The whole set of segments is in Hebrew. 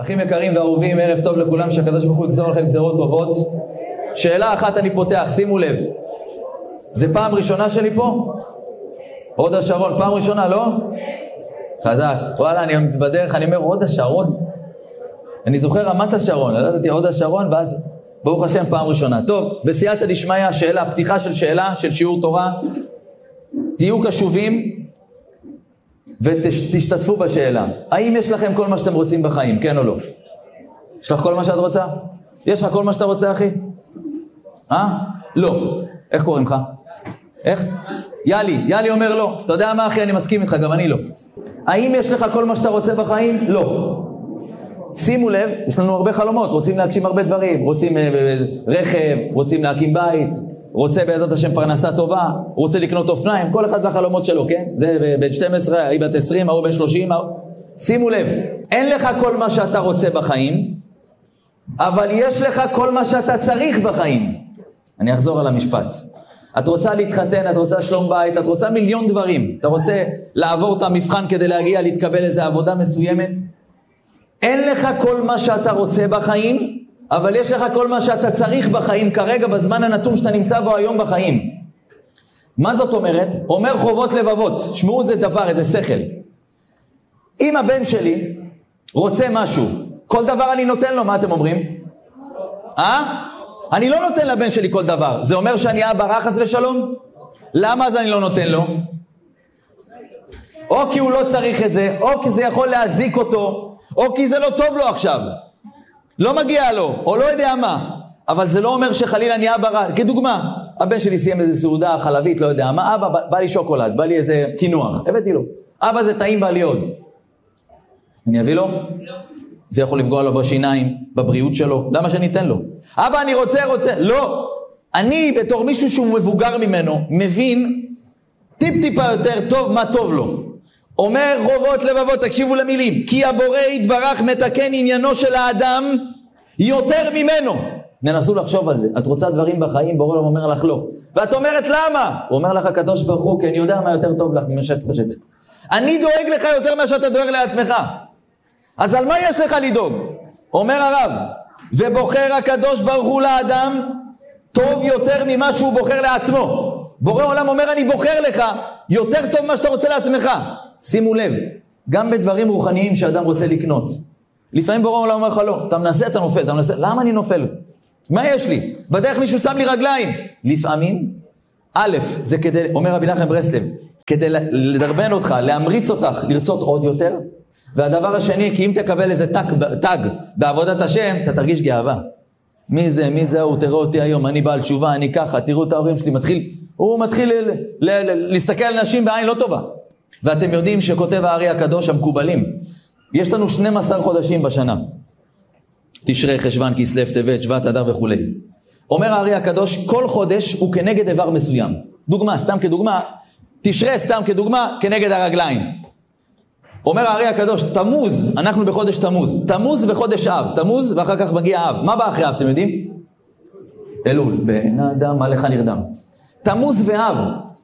אחים יקרים ואהובים, ערב טוב לכולם, שהקדוש ברוך הוא יגזור לכם גזרות טובות. שאלה אחת אני פותח, שימו לב. זה פעם ראשונה שלי פה? הוד השרון, פעם ראשונה, לא? חזק. וואלה, אני בדרך, אני אומר, הוד השרון. אני זוכר רמת השרון, לא ידעתי הוד השרון, ואז ברוך השם פעם ראשונה. טוב, בסייעתא דשמיא, שאלה, פתיחה של שאלה, של שיעור תורה. תהיו קשובים ותשתתפו בשאלה. האם יש לכם כל מה שאתם רוצים בחיים, כן או לא? יש לך כל מה שאת רוצה? יש לך כל מה שאתה רוצה, אחי? לא. איך קוראים לך? איך? יאלי אומר לא. אתה יודע מה, אחי? אני מסכים איתך, גם אני לא. האם יש לך כל מה שאתה רוצה בחיים? לא. שימו לב, יש לנו הרבה חלומות, רוצים להגשים הרבה דברים, רוצים רכב, רוצים להקים בית, רוצה בעזרת השם פרנסה טובה, רוצה לקנות אופניים, כל אחד והחלומות שלו, כן? זה בן 12, היא בת 20, הוא בן 30, שימו לב, אין לך כל מה שאתה רוצה בחיים, אבל יש לך כל מה שאתה צריך בחיים. אני אחזור על המשפט. את רוצה להתחתן, את רוצה שלום בית, את רוצה מיליון דברים, אתה רוצה לעבור את המבחן כדי להגיע להתקבל איזו עבודה מסוימת, אין לך כל מה שאתה רוצה בחיים, אבל יש לך כל מה שאתה צריך בחיים כרגע בזמן הנתון שאתה נמצא בו היום בחיים. מה זאת אומרת? אומר חובות לבבות, שמעו איזה דבר, איזה שכל. אם הבן שלי רוצה משהו, כל דבר אני נותן לו, מה אתם אומרים? אני לא נותן לבן שלי כל דבר. זה אומר שאני אבא רע חס ושלום? למה אז אני לא נותן לו? או כי הוא לא צריך את זה, או כי זה יכול להזיק אותו, או כי זה לא טוב לו עכשיו. לא מגיע לו, או לא יודע מה. אבל זה לא אומר שחלילה אני אבא רע. כדוגמה, הבן שלי סיים איזה סעודה חלבית, לא יודע מה. אבא, בא לי שוקולד, בא לי איזה קינוח. הבאתי לו. אבא זה טעים, בא לי עוד. אני אביא לו? לא. זה יכול לפגוע לו בשיניים, בבריאות שלו. למה שאני אתן לו? אבא, אני רוצה. לא. אני, בתור מישהו שהוא מבוגר ממנו, מבין טיפה יותר טוב מה טוב לו. אומר חובות לבבות, תקשיבו למילים, כי הבורא יתברך מתקן עניינו של האדם יותר ממנו. ננסו לחשוב על זה. את רוצה דברים בחיים, בורא לא אומר לך לא. ואת אומרת למה? הוא אומר לך הקדוש ברוך הוא, כי אני יודע מה יותר טוב לך ממה שאת חושבת. אני דואג לך יותר מה שאתה דואג לעצמך. אז על מה יש לך לדאוג? אומר הרב, ובוחר הקדוש ברוך הוא לאדם טוב יותר ממה שהוא בוחר לעצמו. בורא עולם אומר, אני בוחר לך יותר טוב מה שאתה רוצה לעצמך. שימו לב, גם בדברים רוחניים שאדם רוצה לקנות. לפעמים בורא עולם אומר לך לא, אתה מנסה, אתה נופל, אתה מנסה. למה אני נופל? מה יש לי? בדרך מישהו שם לי רגליים. לפעמים, א', זה כדי, אומר רבי נחמן ברסלב, כדי לדרבן אותך, להמריץ אותך, לרצות עוד יותר. והדבר השני, כי אם תקבל איזה טאג בעבודת השם, אתה תרגיש גאווה. מי זה הוא? תראו אותי היום, אני בעל תשובה, אני ככה, תראו את ההורים שלי, הוא מתחיל להסתכל על נשים בעין לא טובה. ואתם יודעים שכותב הארי הקדוש המקובלים, יש לנו 12 חודשים בשנה. תשרי, חשבן, כסלו, טבת, שבט, אדר וכו'. אומר הארי הקדוש, כל חודש הוא כנגד איבר מסוים. דוגמה, סתם כדוגמה, תשרי סתם כדוגמה, כנגד הרגליים. אומר הארי הקדוש, תמוז, אנחנו בחודש תמוז. תמוז וחודש אב. תמוז ואחר כך מגיע אב. מה בא אחרי אב, אתם יודעים? אלול, בן אדם, מה לך נרדם? תמוז ואב.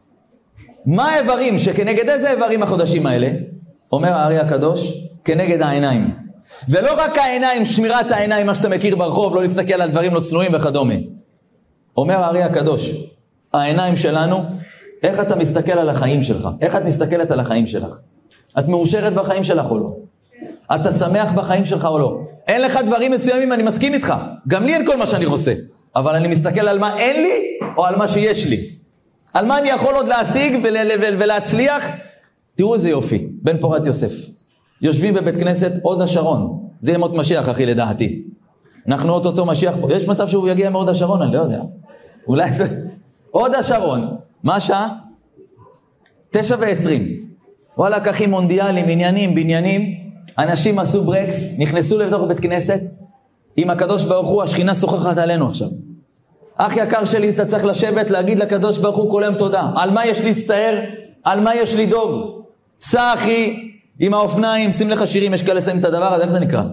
מה האיברים שכנגד איזה איברים החודשים האלה? אומר הארי הקדוש, כנגד העיניים. ולא רק העיניים, שמירת העיניים, מה שאתה מכיר ברחוב, לא להסתכל על דברים לא צנועים וכדומה. אומר הארי הקדוש, העיניים שלנו, איך אתה מסתכל על החיים שלך? איך את מסתכלת על החיים שלך? את מאושרת בחיים שלך או לא? אתה שמח בחיים שלך או לא? אין לך דברים מסוימים, אני מסכים איתך. גם לי אין כל מה שאני רוצה. אבל אני מסתכל על מה אין לי או על מה שיש לי. על מה אני יכול עוד להשיג ולהצליח? תראו איזה יופי, בן פורת יוסף. יושבים בבית כנסת הוד השרון. זה ימות משיח, אחי, לדעתי. אנחנו אותו משיח פה. יש מצב שהוא יגיע מהוד השרון, אני לא יודע. אולי זה... הוד השרון. מה השעה? 9:20. וואלה, ככים מונדיאלים, בניינים. אנשים עשו ברקס, נכנסו לתוך בית כנסת. עם הקדוש ברוך הוא, השכינה שוחחת עלינו עכשיו. אח יקר שלי, אתה צריך לשבת, להגיד לקדוש ברוך הוא כל יום תודה. על מה יש להצטער? על מה יש לדאוג? סע אחי, עם האופניים, שים לך שירים, יש כאלה שמים את הדבר הזה, איך זה נקרא?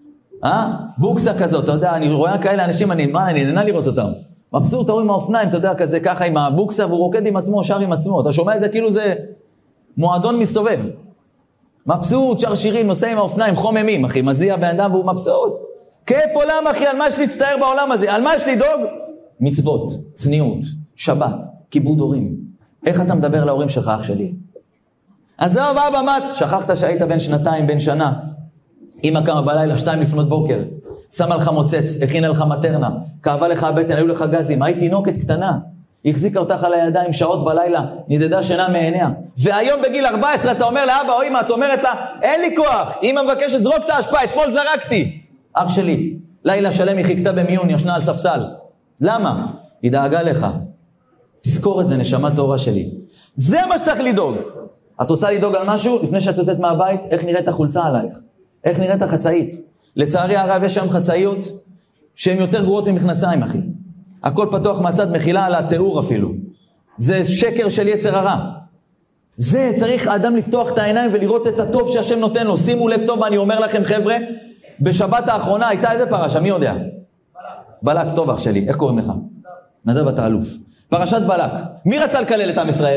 בוקסה כזאת, אתה יודע, אני רואה כאלה אנשים, אני נהנה לראות אותם. מבסוט, אתה רואה עם האופניים, אתה יודע, כזה ככה עם הבוקסה, והוא רוקד עם עצמו, שר עם עצמו. אתה שומע את זה כאילו זה מועדון מסתובב. מבסוט, שר שירים, נוסע עם האופניים, חוממים, אחי, מזיע בן אדם והוא מבסוט. כיף עולם, אחי, על מה יש להצטער בעולם הזה? על מה יש לדאוג? מצוות, צניעות, שבת, כיבוד הורים. איך אתה מדבר להורים שלך, אח שלי? אז זהו, אבא, מה? שכחת שהיית בן שנתיים, בן שנה. אמא קמה בלילה, 2 לפנות בוקר, שמה לך מוצץ, הכינה לך מטרנה, כאבה לך הבטן, היו לך גזים, היית תינוקת קטנה, החזיקה אותך על הידיים שעות בלילה, נדדה שינה מעיניה. והיום בגיל 14 אתה אומר לאבא או אמא, את אומרת לה, אין לי כוח, אמא מבקשת זרוק את ההשפעה, אתמול זרקתי. אח שלי, לילה שלם היא חיכתה במיון, ישנה על ספסל. למה? היא דאגה לך. תזכור את זה, נשמה טהורה שלי. זה מה שצריך לדאוג. את רוצה לדאוג על משהו? לפני שאת יוצאת מהבית, איך נראית החולצה עלייך? איך נראית החצאית? לצערי הרב יש היום חצאיות שהן יותר גרועות ממכנסיים, אחי. הכל פתוח מהצד, מחילה על התיאור אפילו. זה שקר של יצר הרע. זה צריך האדם לפתוח את העיניים ולראות את הטוב שהשם נותן לו. שימו לב טוב, אני אומר לכם חבר'ה, בשבת האחרונה הייתה איזה פרשה, מי יודע? בלק, טוב אח שלי, איך קוראים לך? נדב אתה אלוף. פרשת בלק. מי רצה לקלל את עם ישראל?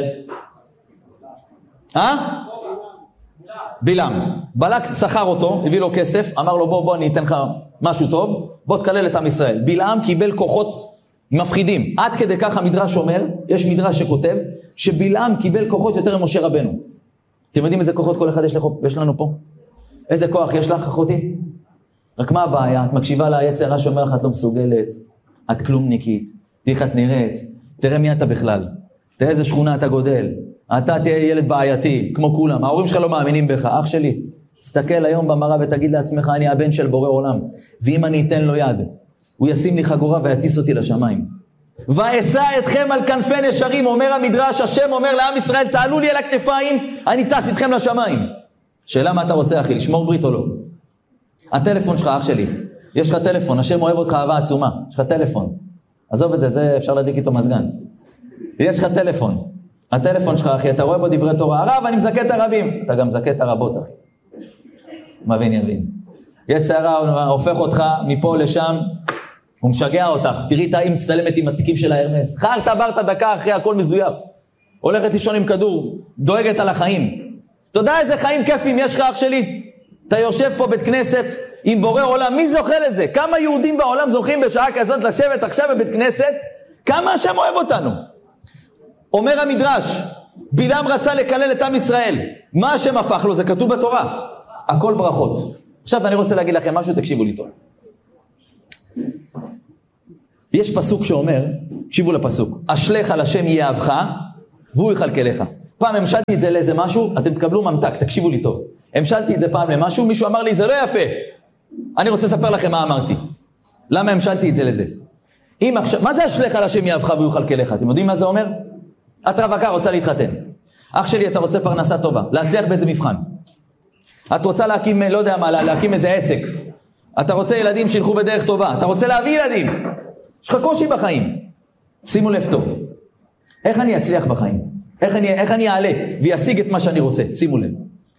בלעם. בלק שכר אותו, הביא לו כסף, אמר לו בוא אני אתן לך משהו טוב, בוא תקלל את עם ישראל. בלעם קיבל כוחות מפחידים. עד כדי כך המדרש אומר, יש מדרש שכותב, שבלעם קיבל כוחות יותר ממשה רבנו. אתם יודעים איזה כוחות כל אחד יש לנו פה? איזה כוח יש לך, אחותי? רק מה הבעיה? את מקשיבה ליצר הרע שאומר לך, את לא מסוגלת, את כלומניקית, תראי איך את נראית, תראה מי אתה בכלל, תראה איזה שכונה אתה גודל, אתה תהיה ילד בעייתי, כמו כולם, ההורים שלך לא מאמינים בך, אח שלי, תסתכל היום במראה ותגיד לעצמך, אני הבן של בורא עולם, ואם אני אתן לו יד, הוא ישים לי חגורה ויטיס אותי לשמיים. ואשא אתכם על כנפי נשרים, אומר המדרש, השם אומר לעם ישראל, תעלו לי על הכתפיים, אני טס איתכם לשמיים. שאלה מה אתה רוצה אחי, לשמור ברית או לא? הטלפון שלך, אח שלי, יש לך טלפון, השם אוהב אותך אהבה עצומה, יש לך טלפון, עזוב את זה, זה אפשר להדליק איתו מזגן. יש לך טלפון, הטלפון שלך אחי, אתה רואה בו דברי תורה, הרב אני מזכה את הרבים, אתה גם מזכה את הרבות אחי. מבין יבין. יצר הרע הופך אותך מפה לשם, הוא משגע אותך, תראי את האם מצטלמת עם התיקים של ההרמס, חרת עברת דקה אחרי הכל מזויף, הולכת לישון עם כדור, דואגת על החיים. אתה יודע איזה חיים כיפים יש לך אח שלי? אתה יושב פה בית כנסת עם בורא עולם, מי זוכה לזה? כמה יהודים בעולם זוכים בשעה כזאת לשבת עכשיו בבית כנסת? כמה השם אוהב אותנו? אומר המדרש, בלעם רצה לקלל את עם ישראל, מה השם הפך לו? זה כתוב בתורה, הכל ברכות. עכשיו אני רוצה להגיד לכם משהו, תקשיבו לי טוב. יש פסוק שאומר, תקשיבו לפסוק, אשליך על השם יאהבך והוא יכלכלך. פעם המשלתי את זה לאיזה משהו, אתם תקבלו ממתק, תקשיבו לי טוב. המשלתי את זה פעם למשהו, מישהו אמר לי, זה לא יפה. אני רוצה לספר לכם מה אמרתי. למה המשלתי את זה לזה? מה זה אשליך על השם יאהבך והוא יכלכלך? אתם יודעים מה זה אומר? את רווקה רוצה להתחתן. אח שלי, אתה רוצה פרנסה טובה, להצליח באיזה מבחן. את רוצה להקים, לא יודע מה, להקים איזה עסק. אתה רוצה ילדים שילכו בדרך טובה. אתה רוצה להביא ילדים. יש לך קושי בחיים. שימו לב טוב. איך אני אצליח בחיים? איך אני אעלה וישיג את מה שאני רוצה? שימו לב.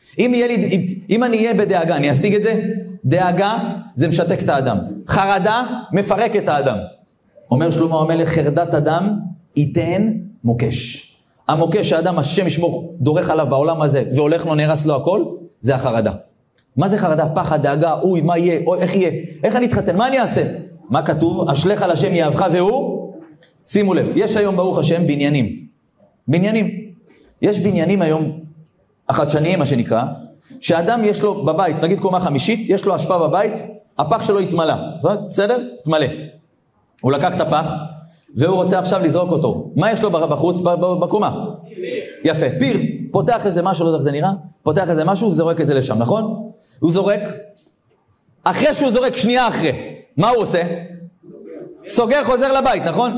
אם אני אהיה בדאגה, אני אשיג את זה? דאגה זה משתק את האדם. חרדה מפרק את האדם. אומר שלמה המלך, חרדת אדם ייתן מוקש. המוקש שהאדם השם ישמור דורך עליו בעולם הזה והולך לו נהרס לו הכל, זה החרדה. מה זה חרדה? פחד, דאגה, אוי, מה יהיה? אוי, איך יהיה? איך אני אתחתן? מה אני אעשה? מה כתוב? אשליך על השם יאהבך והוא? שימו לב, יש היום ברוך השם בניינים. יש בניינים היום, החדשניים מה שנקרא, שאדם יש לו בבית, נגיד קומה חמישית, יש לו השפעה בבית, הפח שלו יתמלא. בסדר? תמלא. הוא לקח את הפח, והוא רוצה עכשיו לזרוק אותו. מה יש לו בחוץ? בקומה. יפה. פיר. פותח איזה משהו, לא יודע איך זה נראה, פותח איזה משהו וזורק את זה לשם, נכון? הוא זורק, אחרי שהוא זורק שנייה אחרי, מה הוא עושה? סוגר, חוזר לבית, נכון?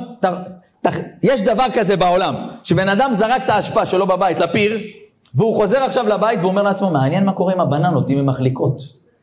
יש דבר כזה בעולם, שבן אדם זרק את ההשפעה שלו בבית לפיר, והוא חוזר עכשיו לבית ואומר לעצמו, מעניין מה קורה עם הבננות, אם הם מחליקות.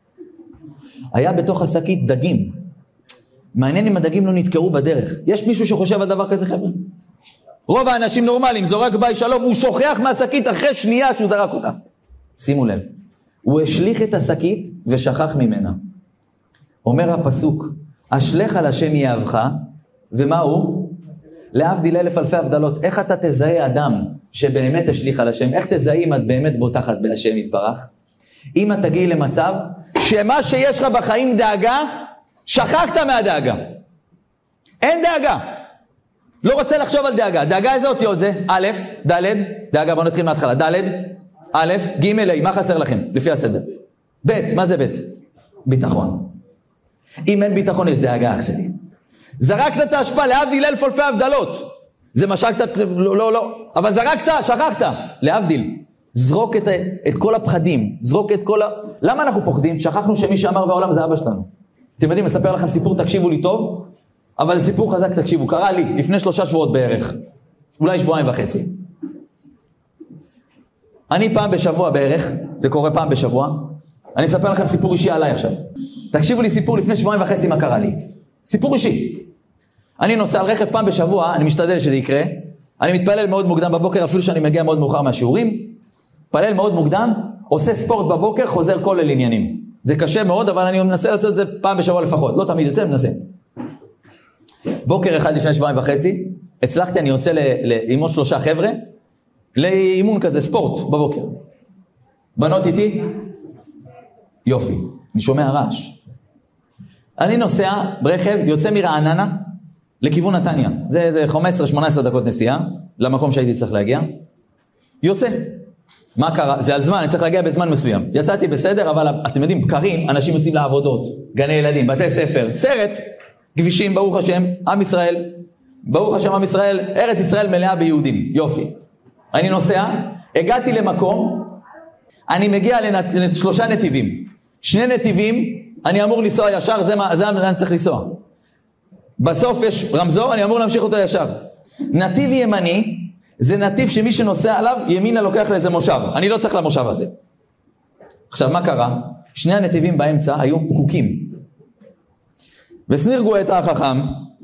היה בתוך השקית דגים. מעניין אם הדגים לא נתקעו בדרך. יש מישהו שחושב על דבר כזה, חבר'ה? רוב האנשים נורמליים, זורק ביי שלום, הוא שוכח מהשקית אחרי שנייה שהוא זרק אותה. שימו לב, הוא השליך את השקית ושכח ממנה. אומר הפסוק, אשליך על השם יאהבך, ומה הוא? להבדיל אלף אלפי הבדלות. איך אתה תזהה אדם שבאמת השליך על השם? איך תזהה אם את באמת בוטחת בהשם יתברך? אם את תגיעי למצב שמה שיש לך בחיים דאגה, שכחת מהדאגה. אין דאגה. לא רוצה לחשוב על דאגה. דאגה איזה אותיות זה? א', ד', דאגה, בוא נתחיל מההתחלה. ד', א', ג', ה', מה חסר לכם? לפי הסדר. ב', מה זה ב'? ביטחון. אם אין ביטחון יש דאגה אח שלי. זרקת את ההשפעה, להבדיל אלף אלפי הבדלות. זה משל קצת, לא, אבל זרקת, שכחת. להבדיל. זרוק את כל הפחדים, זרוק את כל למה אנחנו פוחדים? שכחנו שמי שאמר בעולם זה אבא שלנו. אתם יודעים, אספר לכם סיפור, תקשיבו לי טוב, אבל סיפור חזק תקשיבו. קרה לי לפני 3 שבועות בערך, אולי 2.5 שבועות. אני פעם בשבוע בערך, זה קורה פעם בשבוע, אני אספר לכם סיפור אישי עליי עכשיו. תקשיבו לי סיפור לפני 2.5 שבועות מה קרה לי. סיפור אישי. אני נוסע על רכב פעם בשבוע, אני משתדל שזה יקרה. אני מתפלל מאוד מוקדם בבוקר, אפילו שאני מגיע מאוד מאוחר מהשיעורים. מתפלל מאוד מוקדם, עושה ספורט בבוקר, חוזר כל אל עניינים. זה קשה מאוד, אבל אני מנסה לעשות את זה פעם בשבוע לפחות. לא תמיד יוצא, מנסה. בוקר אחד לפני 2.5 שבועות, הצלחתי, אני יוצא עם עוד 3 חבר'ה, לאימון כזה, ספורט בבוקר. בנות איתי? יופי, אני שומע רעש. אני נוסע ברכב, יוצא מרעננה לכיוון נתניה. זה 15-18 דקות נסיעה, למקום שהייתי צריך להגיע. יוצא. מה קרה? זה על זמן, אני צריך להגיע בזמן מסוים. יצאתי בסדר, אבל אתם יודעים, בקרים, אנשים יוצאים לעבודות, גני ילדים, בתי ספר, סרט, כבישים, ברוך השם, עם ישראל, ברוך השם, עם ישראל, ארץ ישראל מלאה ביהודים. יופי. אני נוסע, הגעתי למקום, אני מגיע ל3 נתיבים. 2 נתיבים, אני אמור לנסוע ישר, זה אני צריך לנסוע. בסוף יש רמזור, אני אמור להמשיך אותו ישר. נתיב ימני, זה נתיב שמי שנוסע עליו, ימינה לוקח לאיזה מושב. אני לא צריך למושב הזה. עכשיו, מה קרה? 2 הנתיבים באמצע היו פקוקים. וסניר גואטה החכם,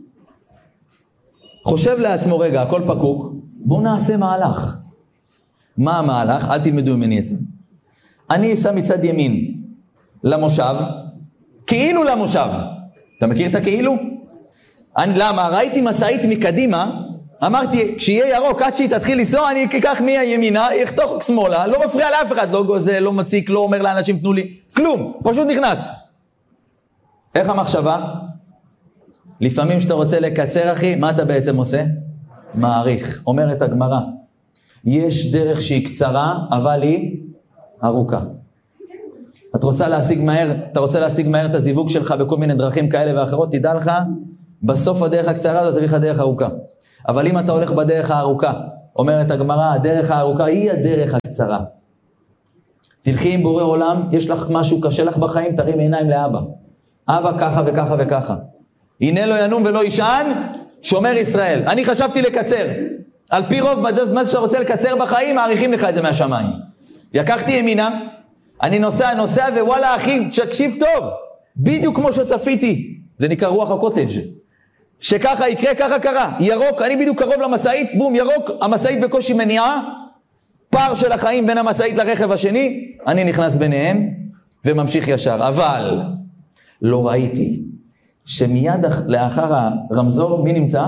חושב לעצמו רגע, הכל פקוק, בואו נעשה מהלך. מה המהלך? אל תלמדו ממני את זה. אני אסע מצד ימין למושב, כאילו למושב. אתה מכיר את הכאילו? למה? ראיתי מסעית מקדימה, אמרתי, כשיהיה ירוק, עד שהיא תתחיל לנסוע, אני אקח מימינה, יחתוך שמאלה, לא מפריע לאף אחד, לא גוזל, לא מציק, לא אומר לאנשים תנו לי, כלום, פשוט נכנס. איך המחשבה? לפעמים שאתה רוצה לקצר אחי, מה אתה בעצם עושה? מעריך, אומרת הגמרא. יש דרך שהיא קצרה, אבל היא ארוכה. אתה רוצה להשיג מהר את הזיווג שלך בכל מיני דרכים כאלה ואחרות, תדע לך, בסוף הדרך הקצרה הזאת תביא לך דרך ארוכה. אבל אם אתה הולך בדרך הארוכה, אומרת הגמרא, הדרך הארוכה היא הדרך הקצרה. תלכי עם בורא עולם, יש לך משהו קשה לך בחיים, תרים עיניים לאבא. אבא ככה וככה וככה. הנה לא ינום ולא ישן, שומר ישראל. אני חשבתי לקצר. על פי רוב, מה שאתה רוצה לקצר בחיים, מעריכים לך את זה מהשמיים. יקחתי ימינה, אני נוסע ווואלה אחי, תקשיב טוב. בדיוק כמו שצפיתי. זה נקרא רוח הקוטג'. שככה יקרה, ככה קרה. ירוק, אני בדיוק קרוב למסעית, בום, ירוק, המסעית בקושי מניעה, פער של החיים בין המסעית לרכב השני, אני נכנס ביניהם וממשיך ישר. אבל לא ראיתי שמיד לאחר הרמזור, מי נמצא?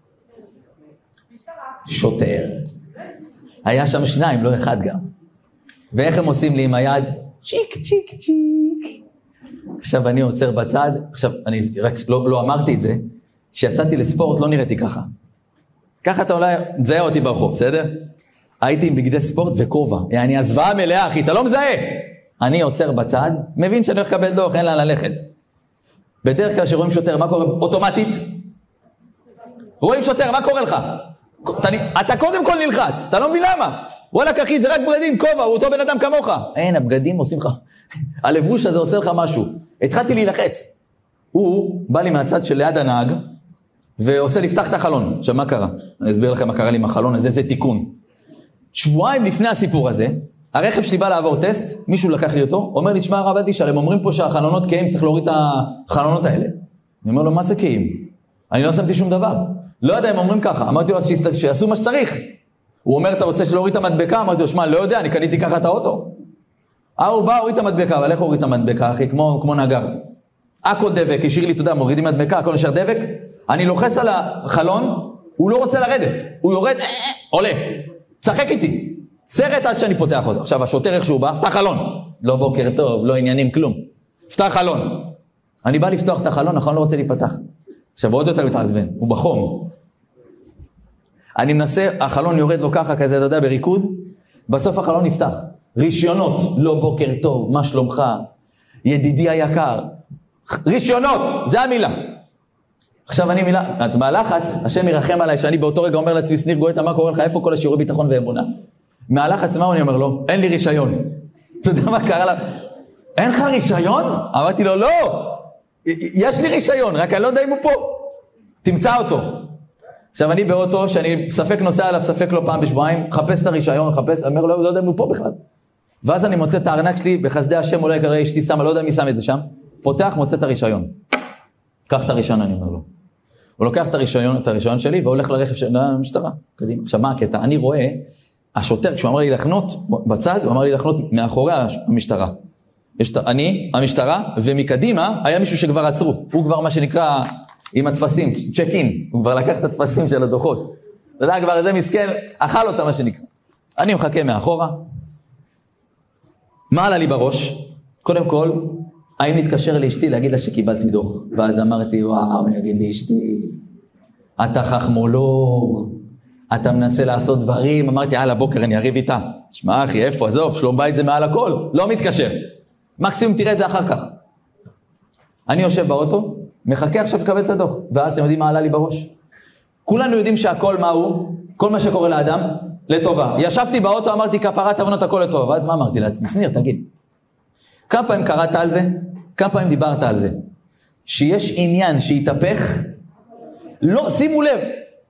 שוטר. היה שם 2, לא 1 גם. ואיך הם עושים לי עם היד? צ'יק, צ'יק, צ'יק. עכשיו אני עוצר בצד, עכשיו אני רק לא אמרתי את זה, כשיצאתי לספורט לא נראיתי ככה. ככה אתה אולי מזהה אותי ברחוב, בסדר? הייתי עם בגדי ספורט וכובע. אני הזוואה מלאה, אחי, אתה לא מזהה. אני עוצר בצד, מבין שאני הולך לקבל דוח, אין לאן ללכת. בדרך כלל שרואים שוטר, מה קורה? אוטומטית. רואים שוטר, מה קורה לך? אתה קודם כל נלחץ, אתה לא מבין למה? וואלה כחי, זה רק בגדים, כובע, הוא אותו בן אדם כמוך. אין, הבגדים עושים לך, הלבוש הזה עושה לך משהו. התחלתי להילחץ. הוא בא לי מהצד של ליד הנהג, ועושה לפתח את החלון. עכשיו מה קרה? אני אסביר לכם מה קרה לי עם החלון הזה, זה תיקון. שבועיים לפני הסיפור הזה, הרכב שלי בא לעבור טסט, מישהו לקח לי אותו, אומר לי, שמע הרב אדיש, הם אומרים פה שהחלונות קיים, צריך להוריד את החלונות האלה. אני אומר לו, מה זה קיים? אני לא שמתי שום דבר. לא יודע, הם אומרים ככה. אמרתי לו, שיעשו מה שצריך. הוא אומר, אתה רוצה שלהוריד את המדבקה? אמרתי לו, שמע, לא יודע, אני קניתי ככה את האוטו. הוא בא, הוריד את המדבקה, אבל איך הוריד את המדבקה, אחי? כמו נגר. הכל דבק, השאיר לי, אתה יודע, מורידים מדבקה, הכל נשאר דבק. אני לוחץ על החלון, הוא לא רוצה לרדת. הוא יורד, עולה. צחק איתי. סרט עד שאני פותח אותו. עכשיו, השוטר איך שהוא בא, פתח חלון. לא בוקר טוב, לא עניינים, כלום. פתח חלון. אני בא לפתוח את החלון, החלון לא רוצה להיפתח. עכשיו, עוד יותר מתעזבן, הוא בחום. אני מנסה, החלון יורד לו ככה, כזה, אתה יודע, בריקוד, בסוף החלון נפתח. רישיונות, לא בוקר טוב, מה שלומך? ידידי היקר. רישיונות, זה המילה. עכשיו אני מילה, את מהלחץ, השם ירחם עליי, שאני באותו רגע אומר לעצמי, סניר גואטה, מה קורה לך? איפה כל השיעורי ביטחון ואמונה? מהלחץ, מה אני אומר לו? אין לי רישיון. אתה יודע מה קרה לה? אין לך רישיון? אמרתי לו, לא. יש לי רישיון, רק אני לא יודע אם הוא פה. תמצא אותו. עכשיו אני באוטו, שאני ספק נוסע עליו, ספק לו פעם בשבועיים, חפש את הרישיון, חפש, אומר לו, לא יודע אם הוא פה בכלל. ואז אני מוצא את הארנק שלי, בחסדי השם, אולי כנראה אשתי שמה, לא יודע מי שם את זה שם. פותח, מוצא את הרישיון. קח את הרישיון, אני אומר לו. הוא לוקח את הרישיון שלי, והולך לרכב של המשטרה. קדימה. עכשיו מה הקטע? אני רואה, השוטר, כשהוא אמר לי לחנות בצד, הוא אמר לי לחנות מאחורי המשטרה. אני, המשטרה, ומקדימה, היה מישהו שכבר עצרו. הוא כבר מה שנקרא, עם התפסים, צ'ק אין. הוא כבר לקח את התפסים של הדוחות. אתה יודע, כבר איזה מסכן, אכל אותה מה שנקרא. אני מחכה מאחורה. מה עלה לי בראש? קודם כל, האם מתקשר לאשתי להגיד לה שקיבלתי דוח. ואז אמרתי, וואו, אני אגיד לאשתי, אתה חכמולוג, אתה מנסה לעשות דברים. אמרתי, על הבוקר אני אריב איתה. שמע אחי, איפה, עזוב, שלום בית זה מעל הכל. לא מתקשר. מקסימום תראה את זה אחר כך. אני יושב באוטו, מחכה עכשיו לקבל את הדוח. ואז אתם יודעים מה עלה לי בראש? כולנו יודעים שהכל מה הוא, כל מה שקורה לאדם, לטובה. ישבתי באוטו, אמרתי, כפרת עוונות הכל לטובה. ואז מה אמרתי לעצמי? סניר, תגיד. כמה פעמים קראת על זה? כמה פעמים דיברת על זה? שיש עניין שיתהפך? לא, שימו לב.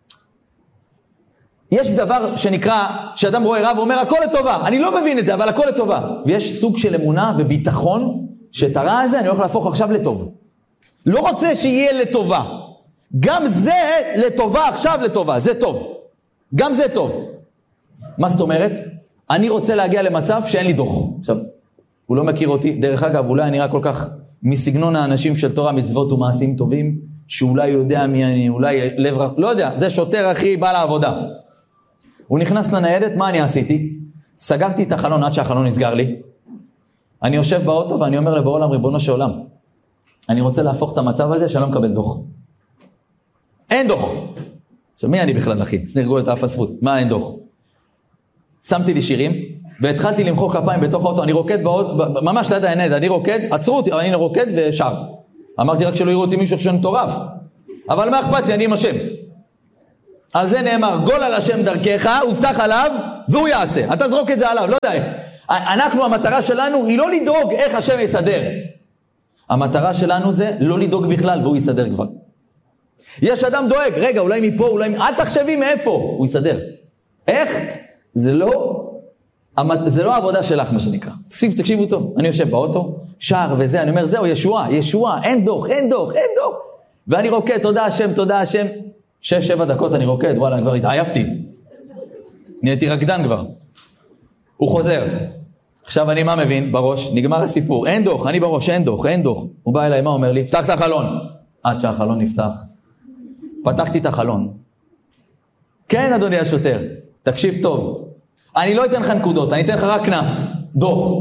יש דבר שנקרא, שאדם רואה רב ואומר, הכל לטובה. אני לא מבין את זה, אבל הכל לטובה. ויש סוג של אמונה וביטחון, שאת הרע הזה אני הולך להפוך עכשיו לטוב. לא רוצה שיהיה לטובה. גם זה לטובה, עכשיו לטובה. זה טוב. גם זה טוב. מה זאת אומרת? אני רוצה להגיע למצב שאין לי דוח. עכשיו, הוא לא מכיר אותי. דרך אגב, אולי אני נראה כל כך מסגנון האנשים של תורה, מצוות ומעשים טובים, שאולי יודע מי אני, אולי לב רח... לא יודע, זה שוטר אחי, בא לעבודה. הוא נכנס לניידת, מה אני עשיתי? סגרתי את החלון עד שהחלון נסגר לי. אני יושב באוטו ואני אומר לבורא עולם, ריבונו של עולם, אני רוצה להפוך את המצב הזה שאני לא מקבל דוח. אין דוח. עכשיו, מי אני בכלל אחי? סנרגו את האפספוס. מה אין דוח? שמתי לי שירים, והתחלתי למחוא כפיים בתוך האוטו, אני רוקד ממש ליד העינד, אני רוקד, עצרו אותי, אני רוקד ושר. אמרתי רק שלא יראו אותי מישהו שאני מטורף. אבל מה אכפת לי, אני עם השם. על זה נאמר, גול על השם דרכך, הובטח עליו, והוא יעשה. אתה זרוק את זה עליו, לא יודע איך. אנחנו, המטרה שלנו היא לא לדאוג איך השם יסדר. המטרה שלנו זה לא לדאוג בכלל, והוא יסדר כבר. יש אדם דואג, רגע, אולי מפה, אולי... אל תחשבי מאיפה, הוא יסדר. איך? זה לא העבודה שלך, מה שנקרא. תקשיבו טוב, אני יושב באוטו, שר וזה, אני אומר, זהו, ישועה, אין דוח. ואני רוקד, תודה השם. 6-7 דקות אני רוקד, וואלה, אני כבר התעייפתי. נהייתי רקדן כבר. הוא חוזר. עכשיו אני מה מבין? בראש, נגמר הסיפור. אין דוח, אני בראש, אין דוח. הוא בא אליי, מה אומר לי? פתח את החלון. עד שהחלון נפתח. פתחתי את החלון. כן, אדוני השוטר, תקשיב טוב. אני לא אתן לך נקודות, אני אתן לך רק כנס. דוח.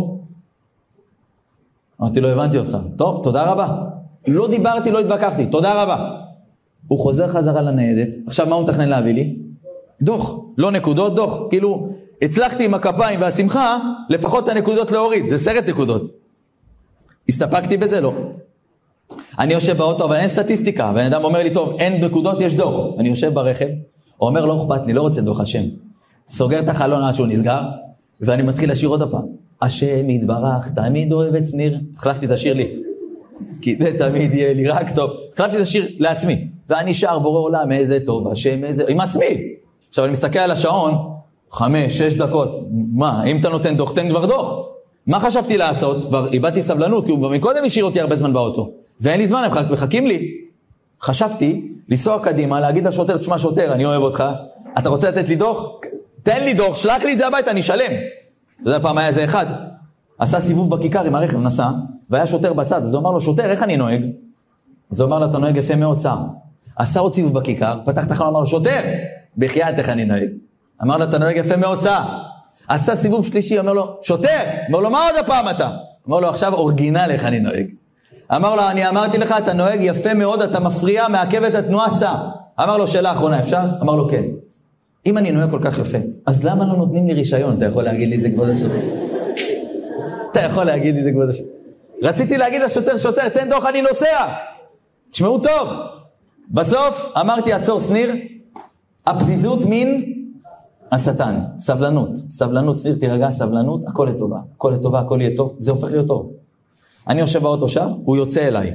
אמרתי לו, הבנתי אותך. טוב, תודה רבה. לא דיברתי, לא התווכחתי. תודה רבה. הוא חוזר חזרה לניידת. עכשיו מה הוא מתכנן להביא לי? דוח. לא נקודות, דוח. כאילו, הצלחתי עם הכפיים והשמחה, לפחות את הנקודות להוריד. זה סרט נקודות. הסתפקתי בזה? לא. אני יושב באוטו, אבל אין סטטיסטיקה. בן אדם אומר לי, טוב, אין נקודות, יש דוח. אני יושב ברכב, הוא אומר, לא אכפת לי, לא רוצה דוח השם. סוגר את החלון עד שהוא נסגר, ואני מתחיל לשיר עוד הפעם. השם יתברך, תמיד אוהב את שניר. החלפתי את השיר לי. כי זה תמיד יהיה לי רק טוב. החלפתי את השיר לעצמי. ואני שר בורא עולם, איזה טוב, השם, איזה... עם עצמי. עכשיו אני מסתכל על השעון, 5-6 דקות. מה, אם אתה נותן דוח, תן כבר דוח. מה חשבתי לעשות? כבר איבדתי סבלנות, כי הוא מקודם השאיר אותי הרבה זמן באוטו. ואין לי זמן, הם מחכים לי. חשבתי לנסוע קדימה, להגיד לשוטר, תשמע שוטר, אני אוהב אותך. אתה רוצה לתת לי דוח? תן לי דוח, שלח לי את זה הביתה, אני אשלם. אתה יודע, פעם היה איזה אחד. עשה סיבוב בכיכר עם הרכב, נסע, והיה שוטר בצד. אז הוא אמר לו, שוטר, איך אני נוהג? אז הוא אמר לו, אתה נוהג יפה מאוד צער. עשה עוד סיבוב בכיכר, פתח את החלון, אמר לו, שוטר, בחייאת איך אני נוהג. אמר לו, אתה נוהג יפה מאוד צער. עשה סיבוב שלישי, אומר לו, שוטר, אומר לו, מה עוד הפעם אתה? אומר לו, עכשיו אורגינל איך אני נוהג. אמר לו, אני אמרתי לך, אתה נוהג יפה מאוד, אתה מפריע, מעכב את התנועה, סע. אמר לו, שאלה אחרונה, אפשר? אמר לו, כן. אם אני נוהג כל כך יפה, אז למה לא נותנים לי רישיון? אתה יכול להגיד לי את זה כבוד השוטר? אתה יכול להגיד לי את זה כבוד השוטר? רציתי להגיד לשוטר, שוטר, תן דוח, אני נוסע. תשמעו טוב. בסוף אמרתי, עצור שניר, הפזיזות מין השטן, סבלנות. סבלנות, שניר, תירגע, סבלנות, הכל לטובה. הכל לטובה, הכל יהיה טוב. זה הופך להיות טוב. אני יושב באוטו שם, הוא יוצא אליי.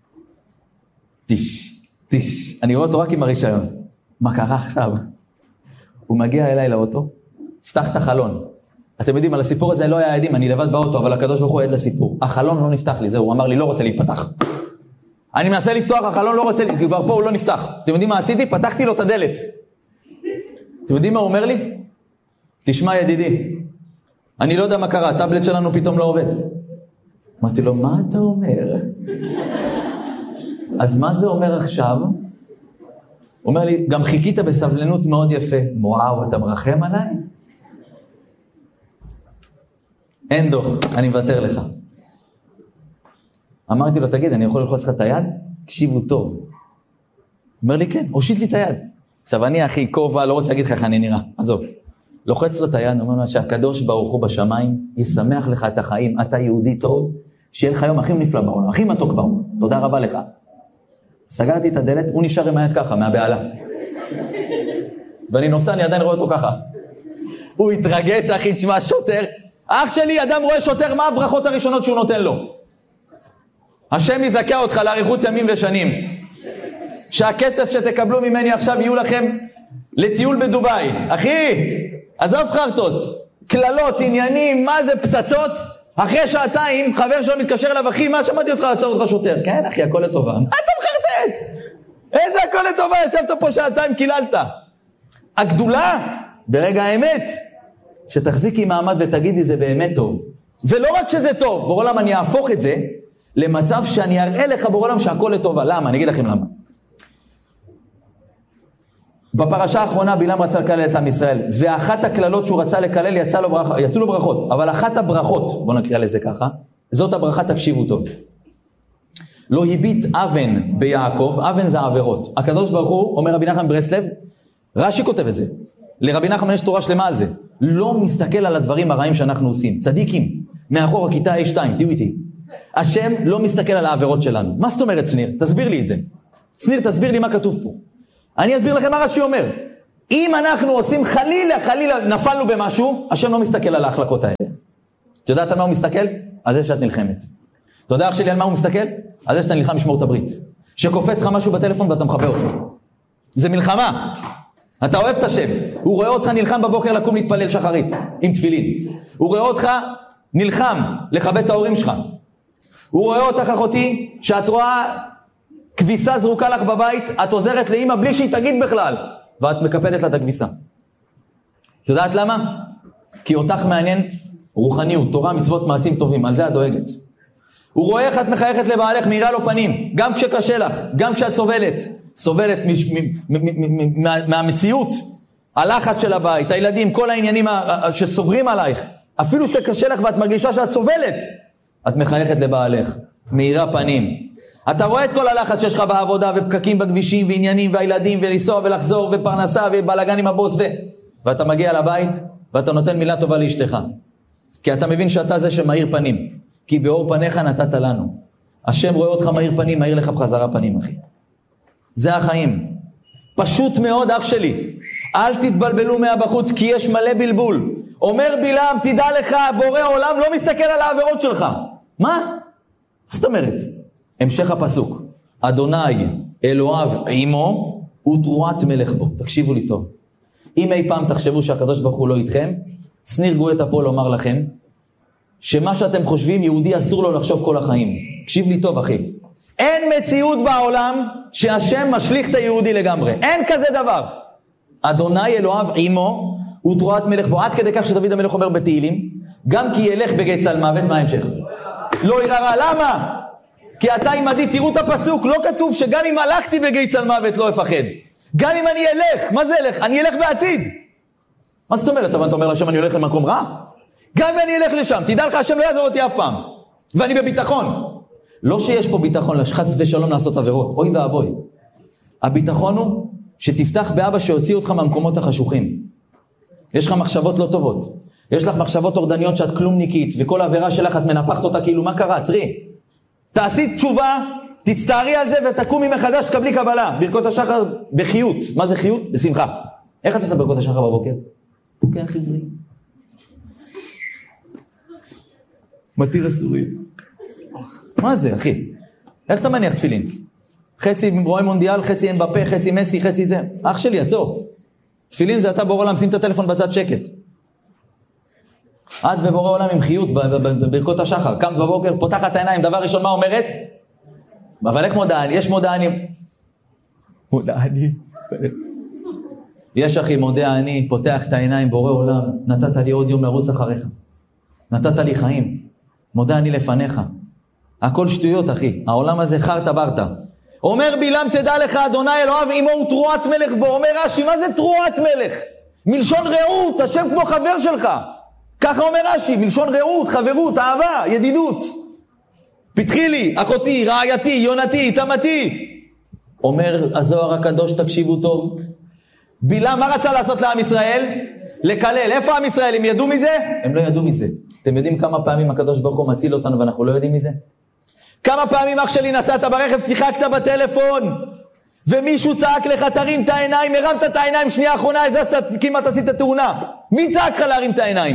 טיש. אני רואה אותו רק עם הרישיון. מה קרה עכשיו? הוא מגיע אליי לאוטו, פתח את החלון. אתם יודעים, על הסיפור הזה לא היה עדים, אני לבד באוטו, אבל הקדוש ברוך הוא עד לסיפור. החלון לא נפתח לי, זהו, הוא אמר לי, לא רוצה להיפתח. אני מנסה לפתוח, החלון לא רוצה, כבר פה הוא לא נפתח. אתם יודעים מה עשיתי? פתחתי לו את הדלת. אתם יודעים מה הוא אומר לי? תשמע ידידי, אני לא יודע מה קרה, הטאבלט שלנו פתאום לא עובד. אמרתי לו, מה אתה אומר? אז מה זה אומר עכשיו? הוא אומר לי, גם חיכית בסבלנות מאוד יפה. וואו, אתה מרחם עליי? אין דוח, אני מוותר לך. אמרתי לו, תגיד, אני יכול ללחוץ לך את היד? קשיבו טוב. הוא אומר לי, כן, הושיט לי את היד. עכשיו, אני אחי כובע, לא רוצה להגיד לך איך אני נראה. עזוב. לוחץ לו את היד, אומר לו, שהקדוש ברוך הוא בשמיים, ישמח לך את החיים, אתה יהודי טוב, שיהיה לך יום הכי נפלא בעולם, הכי מתוק בעולם. תודה רבה לך. סגרתי את הדלת, הוא נשאר עם היד ככה, מהבעלה. ואני נוסע, אני עדיין רואה אותו ככה. הוא התרגש, אחי, תשמע, שוטר. אח שלי, אדם רואה שוטר, מה הברכות הראשונות שהוא נותן לו? השם יזכה אותך לאריכות ימים ושנים. שהכסף שתקבלו ממני עכשיו יהיו לכם לטיול בדוביי. אחי, עזוב חרטות, כללות, עניינים, מה זה פצצות? אחרי שעתיים, חבר שלו מתקשר אליו, אחי, מה שמעתי אותך, עצר אותך שוטר? כן, אחי, הכל לטובה. מה אתה מחרטט? איזה הכל לטובה, ישבת פה שעתיים, קיללת. הגדולה, ברגע האמת, שתחזיקי מעמד ותגידי, זה באמת טוב. ולא רק שזה טוב, בעולם אני אהפוך את זה, למצב שאני אראה לך בעולם שהכל לטובה. למה? אני אגיד לכם למה. בפרשה האחרונה בלעם רצה לקלל את עם ישראל, ואחת הכללות שהוא רצה לקלל יצאו לו ברכות, אבל אחת הברכות, בואו נקרא לזה ככה, זאת הברכה, תקשיבו טוב. לא הביט אבן ביעקב, אבן זה העבירות. הקדוש ברוך הוא, אומר רבי נחמן ברסלב, רש"י כותב את זה, לרבי נחמן יש תורה שלמה על זה, לא מסתכל על הדברים הרעים שאנחנו עושים, צדיקים, מאחור הכיתה A2, תהיו איתי. השם לא מסתכל על העבירות שלנו. מה זאת אומרת שניר? תסביר לי את זה. שניר, תסביר לי מה כתוב פה. אני אסביר לכם מה רש"י אומר. אם אנחנו עושים חלילה נפלנו במשהו, השם לא מסתכל על ההחלקות האלה. אתה יודעת על מה הוא מסתכל? על זה שאת נלחמת. אתה יודע אח שלי על מה הוא מסתכל? על זה שאתה נלחם משמעות הברית. שקופץ לך משהו בטלפון ואתה מחבא אותו. זה מלחמה. אתה אוהב את השם. הוא רואה אותך נלחם בבוקר לקום להתפלל שחרית עם תפילין. הוא רואה אותך נלחם לכבד את ההורים שלך. הוא רואה אותך אחותי שאת רואה כביסה זרוקה לך בבית, את עוזרת לאמא בלי שהיא תגיד בכלל, ואת מקפדת לה את הכביסה. את יודעת למה? כי אותך מעניין רוחניות, תורה, מצוות, מעשים טובים, על זה את דואגת. הוא רואה איך את מחייכת לבעלך, מאירה לו פנים, גם כשקשה לך, גם כשאת סובלת מהמציאות, הלחץ של הבית, הילדים, כל העניינים שסוגרים עלייך, אפילו שקשה לך ואת מרגישה שאת סובלת, את מחייכת לבעלך, מאירה פנים. אתה רואה את כל הלחץ שיש לך בעבודה, ופקקים בכבישים, ועניינים, והילדים, ולנסוע ולחזור, ופרנסה, ובלגן עם הבוס, ואתה מגיע לבית, ואתה נותן מילה טובה לאשתך. כי אתה מבין שאתה זה שמאיר פנים. כי באור פניך נתת לנו. השם רואה אותך מאיר פנים, מאיר לך בחזרה פנים, אחי. זה החיים. פשוט מאוד, אח שלי. אל תתבלבלו מהבחוץ, כי יש מלא בלבול. אומר בלעם, תדע לך, בורא עולם לא מסתכל על העבירות שלך. מה? זאת אומרת, המשך הפסוק. אדוני אלוהיו עמו ותרועת מלך בו. תקשיבו לי טוב. אם אי פעם תחשבו שהקדוש ברוך הוא לא איתכם, שניר גואטה פה לומר לכם, שמה שאתם חושבים יהודי אסור לו לחשוב כל החיים. תקשיב לי טוב אחי. אין מציאות בעולם שהשם משליך את היהודי לגמרי. אין כזה דבר. אדוני אלוהיו עמו ותרועת מלך בו. עד כדי כך שדוד המלך אומר בתהילים, גם כי ילך בגיא צל מוות, מה ההמשך? לא ירא. למה? כי אתה עמדי, תראו את הפסוק, לא כתוב שגם אם הלכתי בגיא צל מוות לא אפחד. גם אם אני אלך, מה זה אלך? אני אלך בעתיד. מה זאת אומרת? אבל אתה אומר להשם, אני הולך למקום רע? גם אם אני אלך לשם, תדע לך, השם לא יעזור אותי אף פעם. ואני בביטחון. לא שיש פה ביטחון, חס ושלום לעשות עבירות. אוי ואבוי. הביטחון הוא שתפתח באבא שיוציא אותך מהמקומות החשוכים. יש לך מחשבות לא טובות. יש לך מחשבות אורדניות שאת כלומניקית, וכל עבירה שלך את מנפחת אותה כאילו, מה קרה? עצרי. תעשי תשובה, תצטערי על זה ותקומי מחדש, תקבלי קבלה. ברכות השחר בחיות. מה זה חיות? בשמחה. איך את עושה ברכות השחר בבוקר? פוקח עברי. מתיר אסורי. מה זה, אחי? איך אתה מניח תפילין? חצי רואה מונדיאל, חצי אין בפה, חצי מסי, חצי זה. אח שלי, עצור. תפילין זה אתה בורא עולם, שים את הטלפון בצד שקט. את בבורא עולם עם חיות, בברכות השחר. קמת בבוקר, פותחת העיניים, דבר ראשון מה אומרת? אבל איך מודעני? יש מודענים. מודעני. יש אחי, מודה אני, פותח את העיניים, בורא עולם, נתת לי עוד יום לרוץ אחריך. נתת לי חיים. מודה אני לפניך. הכל שטויות אחי, העולם הזה חרטה ברטה. אומר בלעם תדע לך אדוני אלוהיו עמו הוא תרועת מלך בו. אומר רש"י, מה זה תרועת מלך? מלשון רעות, השם כמו חבר שלך. ככה אומר רש"י, מלשון רעות, חברות, אהבה, ידידות. פתחי לי, אחותי, רעייתי, יונתי, תמתי. אומר הזוהר הקדוש, תקשיבו טוב. בלעם מה רצה לעשות לעם ישראל? לקלל. איפה עם ישראל? הם ידעו מזה? הם לא ידעו מזה. אתם יודעים כמה פעמים הקדוש ברוך הוא מציל אותנו ואנחנו לא יודעים מזה? כמה פעמים אח שלי נסעת ברכב, שיחקת בטלפון ומישהו צעק לך תרים את העיניים, הרמת את העיניים שנייה האחרונה, כמעט עשית תאונה. מי צעק לך להרים את העיניים?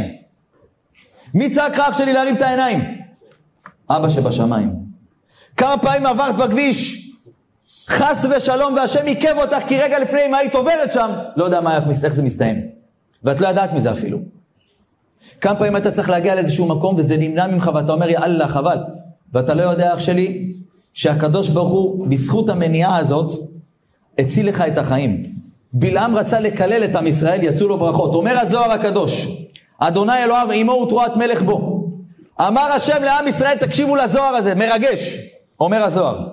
מי צעק לך אח שלי להרים את העיניים? אבא שבשמיים. כמה פעמים עברת בכביש חס ושלום והשם עיכב אותך כי רגע לפני אם היית עוברת שם, לא יודע איך זה מסתיים ואת לא ידעת מזה אפילו. כמה פעמים אתה צריך להגיע לאיזשהו מקום וזה נמנע ממך ואתה אומר יאללה חבל, ואתה לא יודע אח שלי שהקדוש ברוך הוא בזכות המניעה הזאת הציל לך את החיים. בלעם רצה לקלל את עם ישראל, יצאו לו ברכות. אומר הזוהר הקדוש, אדוני אלוהיו עמו הוא תרועת מלך בו. אמר השם לעם ישראל, תקשיבו לזוהר הזה, מרגש. אומר הזוהר,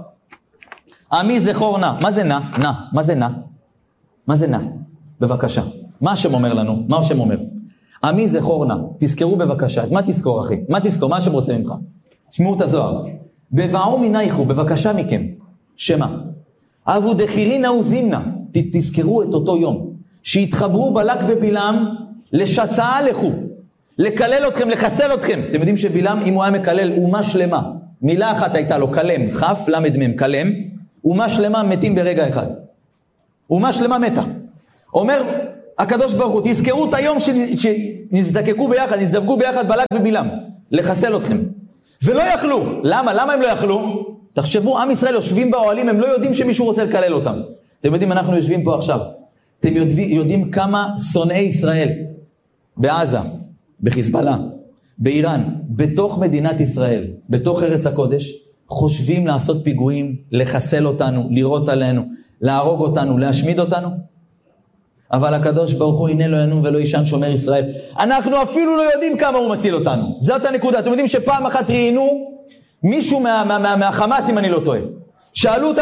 עמי זכור נא. מה זה נא? נא. מה זה נא? מה זה נא? בבקשה. מה השם אומר לנו? מה השם אומר? עמי זכור נא. תזכרו בבקשה. מה תזכור אחי? מה תזכור? מה השם רוצה ממך? תשמעו את הזוהר. בבעו מנייכו, בבקשה מכם. שמה? אבו דחירין נאו זימנה. תזכרו את אותו יום. שהתחברו בלק ובלעם לשצעה לכו. לקלל אתכם, לחסל אתכם. אתם יודעים שבלעם אם הוא היה מקלל אומה שלמה. מילה אחת הייתה לו, קלם, חף, למד מם, קלם. אומה שלמה מתים ברגע אחד. אומה שלמה מתה. אומר הקדוש ברוך הוא, תזכרו את היום שנזדקקו ביחד, נזדבקו ביחד בלק ובלעם. לחסל אתכם. ולא יכלו. למה? למה הם לא יכלו? תחשבו, עם ישראל יושבים באוהלים, הם לא יודעים שמישהו רוצה לקלל אותם. אתם יודעים, אנחנו יושבים פה עכשיו. אתם יודעים כמה שונאי ישראל בעזה, בחיזבאללה, באיראן, בתוך מדינת ישראל, בתוך ארץ הקודש, חושבים לעשות פיגועים, לחסל אותנו, לירות עלינו, להרוג אותנו, להשמיד אותנו. אבל הקדוש ברוך הוא הנה לא ינום ולא ישן שומר ישראל. אנחנו אפילו לא יודעים כמה הוא מציל אותנו. זאת הנקודה. אתם יודעים שפעם אחת ראיינו מישהו מהחמאס אם אני לא טועה. שאלו אותם,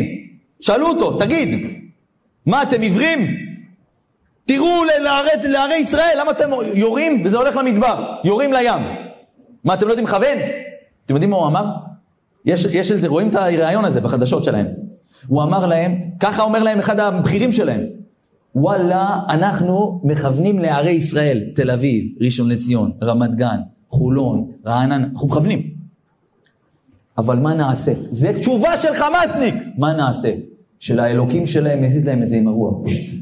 שאלו אותו, תגיד, מה אתם עיוורים? תראו לערי ישראל, למה אתם יורים וזה הולך למדבר, יורים לים. מה אתם לא יודעים לכוון? אתם יודעים מה הוא אמר? יש על זה, רואים את הרעיון הזה בחדשות שלהם. הוא אמר להם, ככה אומר להם אחד הבכירים שלהם, וואלה, אנחנו מכוונים לערי ישראל, תל אביב, ראשון לציון, רמת גן, חולון, רעננה, אנחנו מכוונים. אבל מה נעשה? זה תשובה של חמאסניק. מה נעשה? של האלוקים שלהם מזיז להם את זה עם הרוח.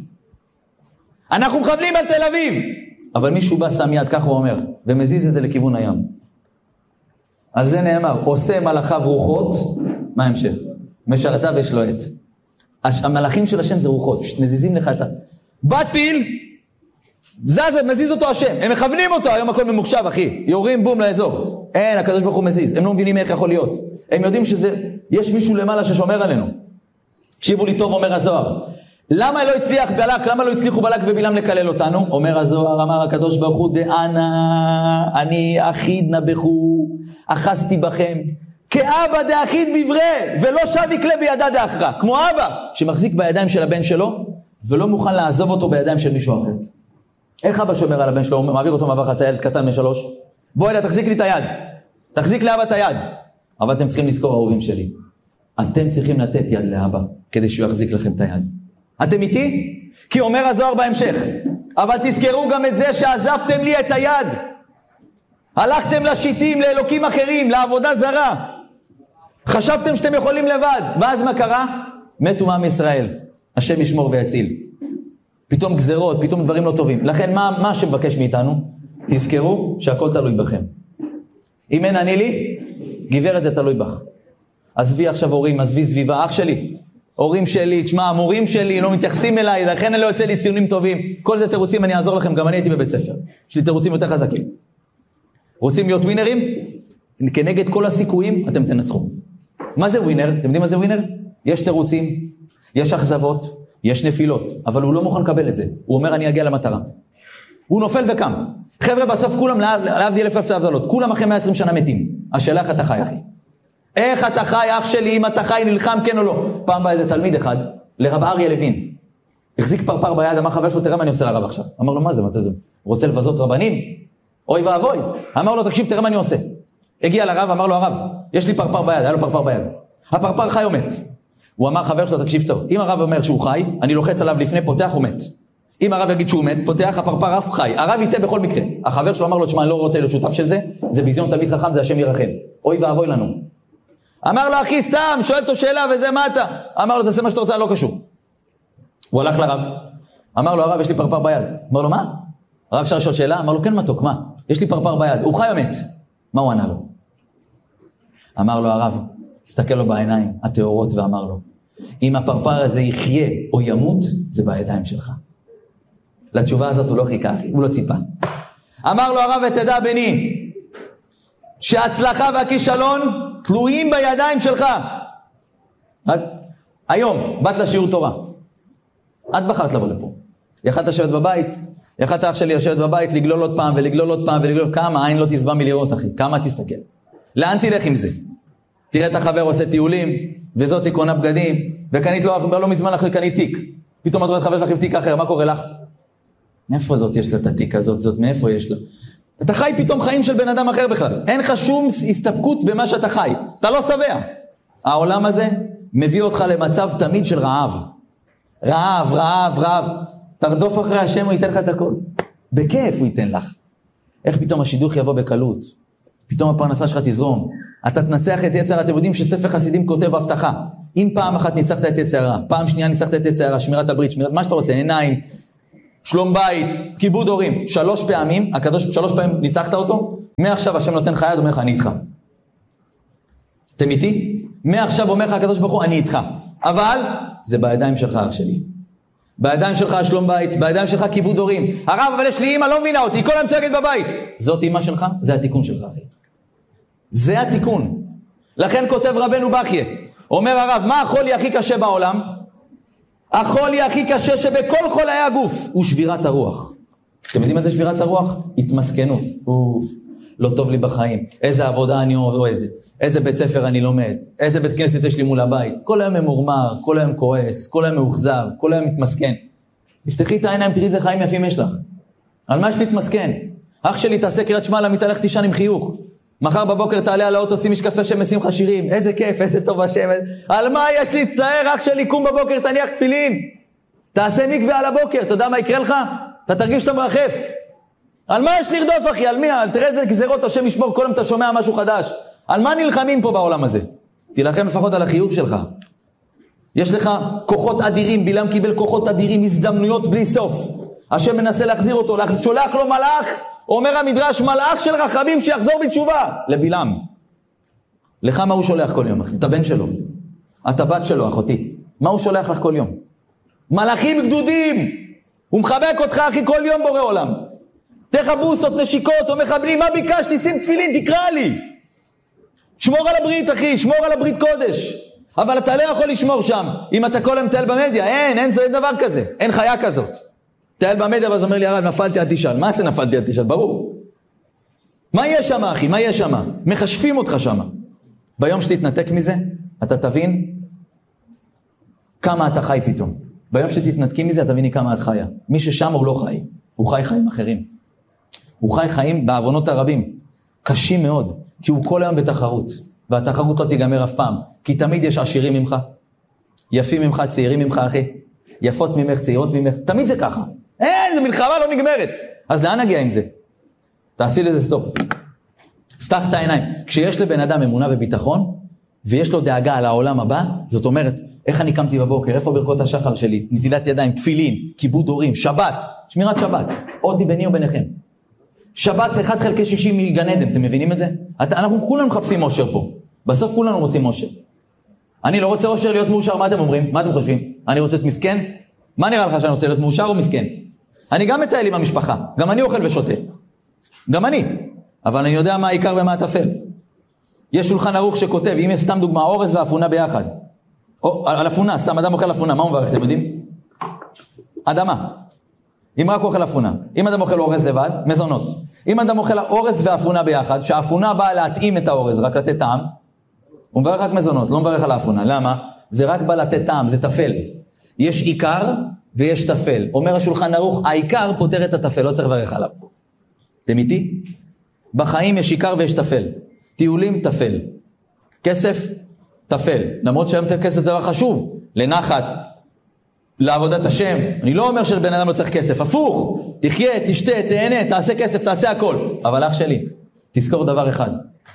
אנחנו מכוונים על תל אביב. אבל מישהו בא שם יד, ככה הוא אומר, ומזיז את זה לכיוון הים. על זה נאמר, עושה מלאכיו רוחות, מה המשך? משרתיו יש לו עת. המלאכים של השם זה רוחות, מזיזים לך את בא טיל, מזיז אותו השם, הם מכוונים אותו, היום הכל ממוחשב אחי, יורים בום לאזור, אין, הקדוש ברוך הוא מזיז, הם לא מבינים איך יכול להיות, הם יודעים יש מישהו למעלה ששומר עלינו. תקשיבו לי טוב, אומר הזוהר, למה לא הצליח בלק, למה לא הצליחו בלק ובלעם לקלל אותנו? אומר הזוהר, אמר הקדוש ברוך הוא, דאנה, אני אחיד נבחו, אחזתי בכם, כאבא דאחיד בברא, ולא שב יקלה בידה דאחרה, כמו אבא שמחזיק בידיים של הבן שלו, ולא מוכן לעזוב אותו בידיים של מישהו אחר. איך אבא שומר על הבן שלו, מעביר אותו מעבר חצה, ילד קטן מ3, בוא אליה, תחזיק לי את היד, תחזיק לאבא את היד. אבל אתם צריכים לזכור, ההורים שלי, אתם צריכים לתת יד לאבא, כדי שהוא יחזיק לכם את היד. אתם איתי? כי אומר הזוהר בהמשך, אבל תזכרו גם את זה שעזבתם לי את היד. הלכתם לשיטים, לאלוקים אחרים, לעבודה זרה. חשבתם שאתם יכולים לבד. ואז מה קרה? מתו מעם ישראל. השם ישמור ויציל. פתאום גזרות, פתאום דברים לא טובים. לכן מה שמבקש מאיתנו? תזכרו שהכל תלוי בכם. אם אין אני לי, גברת זה תלוי בך. עזבי עכשיו הורים, עזבי סביבה, אח שלי. הורים שלי, תשמע, המורים שלי לא מתייחסים אליי, לכן אני לא יוצא לי ציונים טובים. כל זה תירוצים, אני אעזור לכם, גם אני הייתי בבית ספר. יש לי תירוצים יותר חזקים. רוצים להיות ווינרים? כנגד כל הסיכויים, אתם תנצחו. מה זה ווינר? אתם יודעים מה זה ווינר? יש תירוצים, יש אכזבות, יש נפילות, אבל הוא לא מוכן לקבל את זה. הוא אומר, אני אגיע למטרה. הוא נופל וקם. חבר'ה, בסוף כולם, להבדיל אלף הבדלות, כולם אחרי 120 שנה מתים. השאלה איך אתה חי, אחי? איך אתה חי, אח שלי, אם אתה חי, נלחם, כן או לא? פעם בא איזה תלמיד אחד, לרב אריה לוין. החזיק פרפר ביד, אמר חבר שלו, תראה מה אני עושה לרב עכשיו. אמר לו, מה זה? רוצה לבזות רבנים? אוי ואבוי. אמר לו, תקשיב, תראה מה אני עושה. הגיע לרב, אמר לו, הרב, יש לי פרפר ביד, היה לו פרפר ביד. הפרפר חי או מת. הוא אמר, חבר שלו, תקשיב טוב. אם הרב אומר שהוא חי, אני לוחץ עליו לפני, פותח הוא מת. אם הרב יגיד שהוא מת, פותח, הפרפר אף חי. הרב ייתה בכל מקרה. החבר שלו אמר לו, תשמע, אני לא רוצה להיות שותף של זה, זה ביזיון תלמיד חכם, זה השם ירחם. אוי ואבוי לנו. אמר לו, אחי, סתם, שואל אותו שאלה, וזה מה אתה? אמר לו, תעשה מה שאתה רוצה, לא קשור. הוא הלך לרב. אמר לו, הרב, יש לי פרפר ביד. אמר לו, מה? הרב אפשר לשאול שאלה? אמר לו, כן מתוק, מה? יש לי פרפר ביד. הוא חי או מת? מה הוא ענה לו? אמר לו הרב, הסתכל לו בעיניים, התיאורות, ואמר לו, אם הפרפר הזה יחיה או ימות, זה בידיים שלך. לתשובה הזאת הוא לא חיכה, אחי, הוא לא ציפה. אמר לו הרב, ותדע בני, שההצלחה והכישלון תלויים בידיים שלך. היום, באת לשיעור תורה. את בחרת לבוא לפה. יכלת לשבת בבית, יכלת אח שלי לשבת בבית, לגלול עוד פעם ולגלול עוד פעם ולגלול. כמה עין לא תסבע מלראות, אחי? כמה תסתכל? לאן תלך עם זה? תראה את החבר עושה טיולים, וזאת היא קונה בגדים, וקנית לא מזמן אחרי קנית תיק. פתאום את רואה את חבר שלך עם תיק אחר, מה קורה לך? מאיפה זאת יש לה את התיק הזאת? זאת מאיפה יש לה? אתה חי פתאום חיים של בן אדם אחר בכלל. אין לך שום הסתפקות במה שאתה חי. אתה לא שבע. העולם הזה מביא אותך למצב תמיד של רעב. רעב, רעב, רעב. תרדוף אחרי השם, הוא ייתן לך את הכל. בכיף הוא ייתן לך. איך פתאום השידוך יבוא בקלות? פתאום הפרנסה שלך תזרום. אתה תנצח את יצר, אתם יודעים שספר חסידים כותב הבטחה. אם פעם אחת ניצחת את יצרה, פעם שנייה ניצחת את יצרה, שמירת הברית, שמירת מה שאתה רוצה, עיניים, שלום בית, כיבוד הורים, 3 פעמים, הקדוש 3 פעמים ניצחת אותו, מעכשיו השם נותן לך יד, אומר לך, אני איתך. אתם איתי? מעכשיו אומר לך הקדוש ברוך הוא, אני איתך. אבל זה בידיים שלך, אח שלי. בידיים שלך שלום בית, בידיים שלך כיבוד הורים. הרב, אבל יש לי אמא, לא מבינה אותי, כל היום צועקת בבית. זאת אמא שלך, זה התיקון שלך. זה התיקון. לכן כותב רבנו בחיה, אומר הרב, מה החולי הכי קשה בעולם? החולי הכי קשה שבכל חולי הגוף הוא שבירת הרוח. אתם יודעים מה זה שבירת הרוח? התמסכנות. לא טוב לי בחיים. איזה עבודה אני עובד, איזה בית ספר אני לומד, איזה בית כנסת יש לי מול הבית. כל היום ממורמר, כל היום כועס, כל היום מאוכזב, כל היום מתמסכן. תפתחי את העיניים, תראי איזה חיים יפים יש לך. על מה יש להתמסכן? אח שלי תעשה קריאת שמע למתהלך תישן עם חיוך. מחר בבוקר תעלה על האוטו, שים משקפי שם, שים לך שירים, איזה כיף, איזה טוב השם. על מה יש להצטער? אח שלי, קום בבוקר, תניח תפילין. תעשה מקווה על הבוקר, אתה יודע מה יקרה לך? אתה תרגיש שאתה מרחף. על מה יש לרדוף, אחי? על מי? תראה איזה גזירות, השם ישמור, כל יום אתה שומע משהו חדש. על מה נלחמים פה בעולם הזה? תילחם לפחות על החיוב שלך. יש לך כוחות אדירים, בלעם קיבל כוחות אדירים, הזדמנויות בלי סוף. השם מנסה להחזיר אותו, שולח לו מלאך, אומר המדרש, מלאך של רחמים שיחזור בתשובה לבלעם. לך מה הוא שולח כל יום, אחי? את הבן שלו, את הבת שלו, אחותי. מה הוא שולח לך כל יום? מלאכים גדודים. הוא מחבק אותך, אחי, כל יום בורא עולם. תחבוסות, נשיקות, או מחבלים, מה ביקשתי? שים תפילין, תקרא לי. שמור על הברית, אחי, שמור על הברית קודש. אבל אתה לא יכול לשמור שם. אם אתה כל היום טייל במדיה, אין דבר כזה. אין חיה כזאת. טייל במדיה, ואז אומר לי, הרב, נפלתי עד תשאל. מה זה נפלתי עד תשאל? ברור. מה יש שם, אחי? מה יש שם? מחשפים אותך שם. ביום שתתנתק מזה, אתה תבין כמה אתה חי פתאום. ביום שתתנתקים מזה, אתה תביני כמה את חיה. מי ששם הוא לא חי. הוא חי חיים אחרים. הוא חי חיים בעוונות הרבים, קשים מאוד, כי הוא כל היום בתחרות, והתחרות לא תיגמר אף פעם, כי תמיד יש עשירים ממך, יפים ממך, צעירים ממך, אחי, יפות ממך, צעירות ממך, תמיד זה ככה. אין, מלחמה לא נגמרת. אז לאן נגיע עם זה? תעשי לזה סטופ. פתח את העיניים. כשיש לבן אדם אמונה וביטחון, ויש לו דאגה על העולם הבא, זאת אומרת, איך אני קמתי בבוקר, איפה ברכות השחר שלי, נטילת ידיים, תפילין, כיבוד הורים, שבת, שמירת שבת, אותי ביני וביניכם. שבת 1/60 מגן עדן, אתם מבינים את זה? אנחנו כולנו מחפשים אושר פה. בסוף כולנו רוצים אושר. אני לא רוצה אושר להיות מאושר, מה אתם אומרים? מה אתם חושבים? אני רוצה להיות מסכן? מה נראה לך שאני רוצה להיות מאושר או מסכן? אני גם מטייל עם המשפחה, גם אני אוכל ושותה. גם אני. אבל אני יודע מה העיקר ומה הטפל. יש שולחן ערוך שכותב, אם יש סתם דוגמה, אורז ואפונה ביחד. או, על אפונה, סתם אדם אוכל אפונה, מה הוא מברך, אתם יודעים? אדמה. אם רק אוכל אפונה. אם אדם אוכל אורז לבד, מזונות. אם אדם אוכל אורז ואפונה ביחד, שהאפונה באה להתאים את האורז, רק לתת טעם, הוא מברך רק מזונות, לא מברך על האפונה. למה? זה רק בא לתת טעם, זה תפל. יש עיקר ויש תפל. אומר השולחן ערוך, העיקר פותר את התפל, לא צריך לברך עליו. אתם איתי? בחיים יש עיקר ויש תפל. טיולים, תפל. כסף, תפל. למרות שהיום כסף זה דבר חשוב. לנחת, לעבודת השם. אני לא אומר שבן אדם לא צריך כסף. הפוך. תחיה, תשתה, תהנה, תעשה כסף, תעשה הכל. אבל אח שלי, תזכור דבר אחד.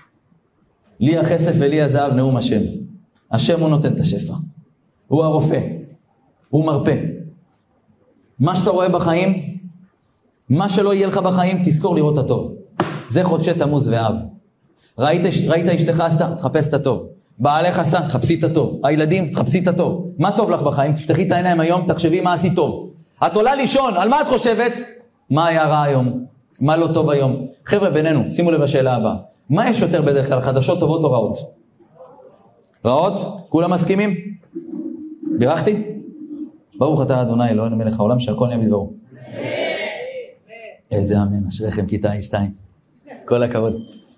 לי הכסף ולי הזהב נאום השם. השם הוא נותן את השפע. הוא הרופא. הוא מרפא. מה שאתה רואה בחיים, מה שלא יהיה לך בחיים, תזכור לראות את הטוב. זה חודשי תמוז ואב. ראית אשתך עשתה? תחפש את הטוב. בעלך עשה? תחפשי את הטוב. הילדים? תחפשי את הטוב. מה טוב לך בחיים? תפתחי את העיניים היום, תחשבי מה עשי טוב. את עולה לישון, על מה את חושבת? מה היה רע היום? מה לא טוב היום? חבר'ה בינינו, שימו לב השאלה הבאה. מה יש יותר בדרך כלל, חדשות טובות או רעות? רעות? כולם מסכימים? בירכתי? ברוך אתה אדוני אלוהינו מלך העולם שהכל נהיה בדברו. איזה אמן, אשריכם כיתה A2. כל הכבוד.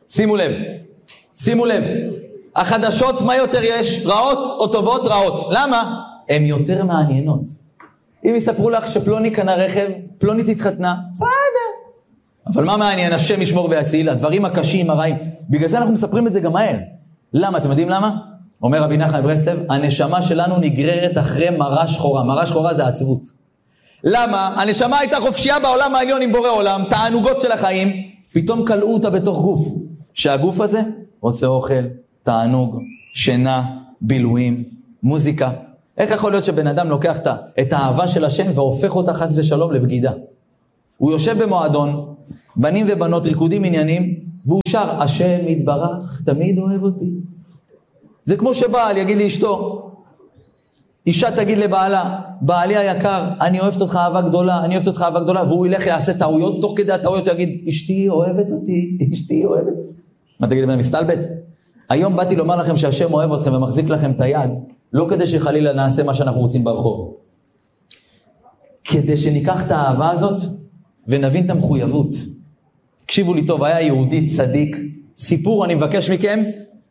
שימו לב. החדשות מה יותר יש? רעות או טובות? רעות. למה? הן יותר מעניינות. אם יספרו לך שפלוני קנה רכב, פלונית התחתנה, בסדר. אבל מה מעניין? השם ישמור ויציל, הדברים הקשים, הרעים. בגלל זה אנחנו מספרים את זה גם מהר. למה? אתם יודעים למה? אומר רבי נחמן מברסלב, הנשמה שלנו נגררת אחרי מראה שחורה. מראה שחורה זה עצבות. למה? הנשמה הייתה חופשייה בעולם העליון עם בורא עולם, תענוגות של החיים, פתאום קלעו אותה בתוך גוף. שהגוף הזה רוצה אוכל, תענוג, שינה, בילויים, מוזיקה. איך יכול להיות שבן אדם לוקח את האהבה של השם והופך אותה חס ושלום לבגידה? הוא יושב במועדון, בנים ובנות, ריקודים עניינים, והוא שר, השם יתברך, תמיד אוהב אותי. זה כמו שבעל יגיד לאשתו, אישה תגיד לבעלה, בעלי היקר, אני אוהבת אותך אהבה גדולה, והוא ילך יעשה טעויות, תוך כדי הטעויות יגיד, אשתי אוהבת אותי, אשתי אוהבת. מה תגיד לבן מסתלבט? היום באתי לומר לכם שהשם אוהב אתכם ומחזיק לכם את היד, לא כדי שחלילה נעשה מה שאנחנו רוצים ברחוב. כדי שניקח את האהבה הזאת ונבין את המחויבות. תקשיבו לי טוב, היה יהודי צדיק, סיפור אני מבקש מכם,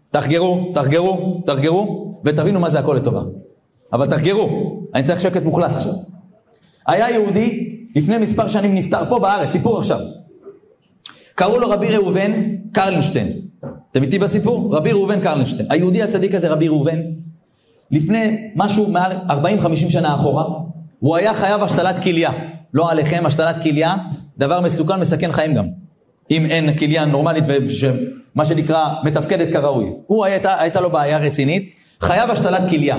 תחגרו, ותבינו מה זה הכל לטובה. אבל תחגרו, אני צריך שקט מוחלט עכשיו. היה יהודי, לפני מספר שנים נפטר פה בארץ, סיפור עכשיו. קראו לו רבי ראובן קרלנשטיין. אתם איתי בסיפור? רבי ראובן קרלנשטיין. היהודי הצדיק הזה, רבי ראובן, לפני משהו מעל 40-50 שנה אחורה, הוא היה חייב השתלת כליה. לא עליכם, השתלת כליה, דבר מסוכן, מסכן חיים גם. אם אין כליה נורמלית ומה שנקרא מתפקדת כראוי. הוא הייתה לו בעיה רצינית, חייב השתלת כליה.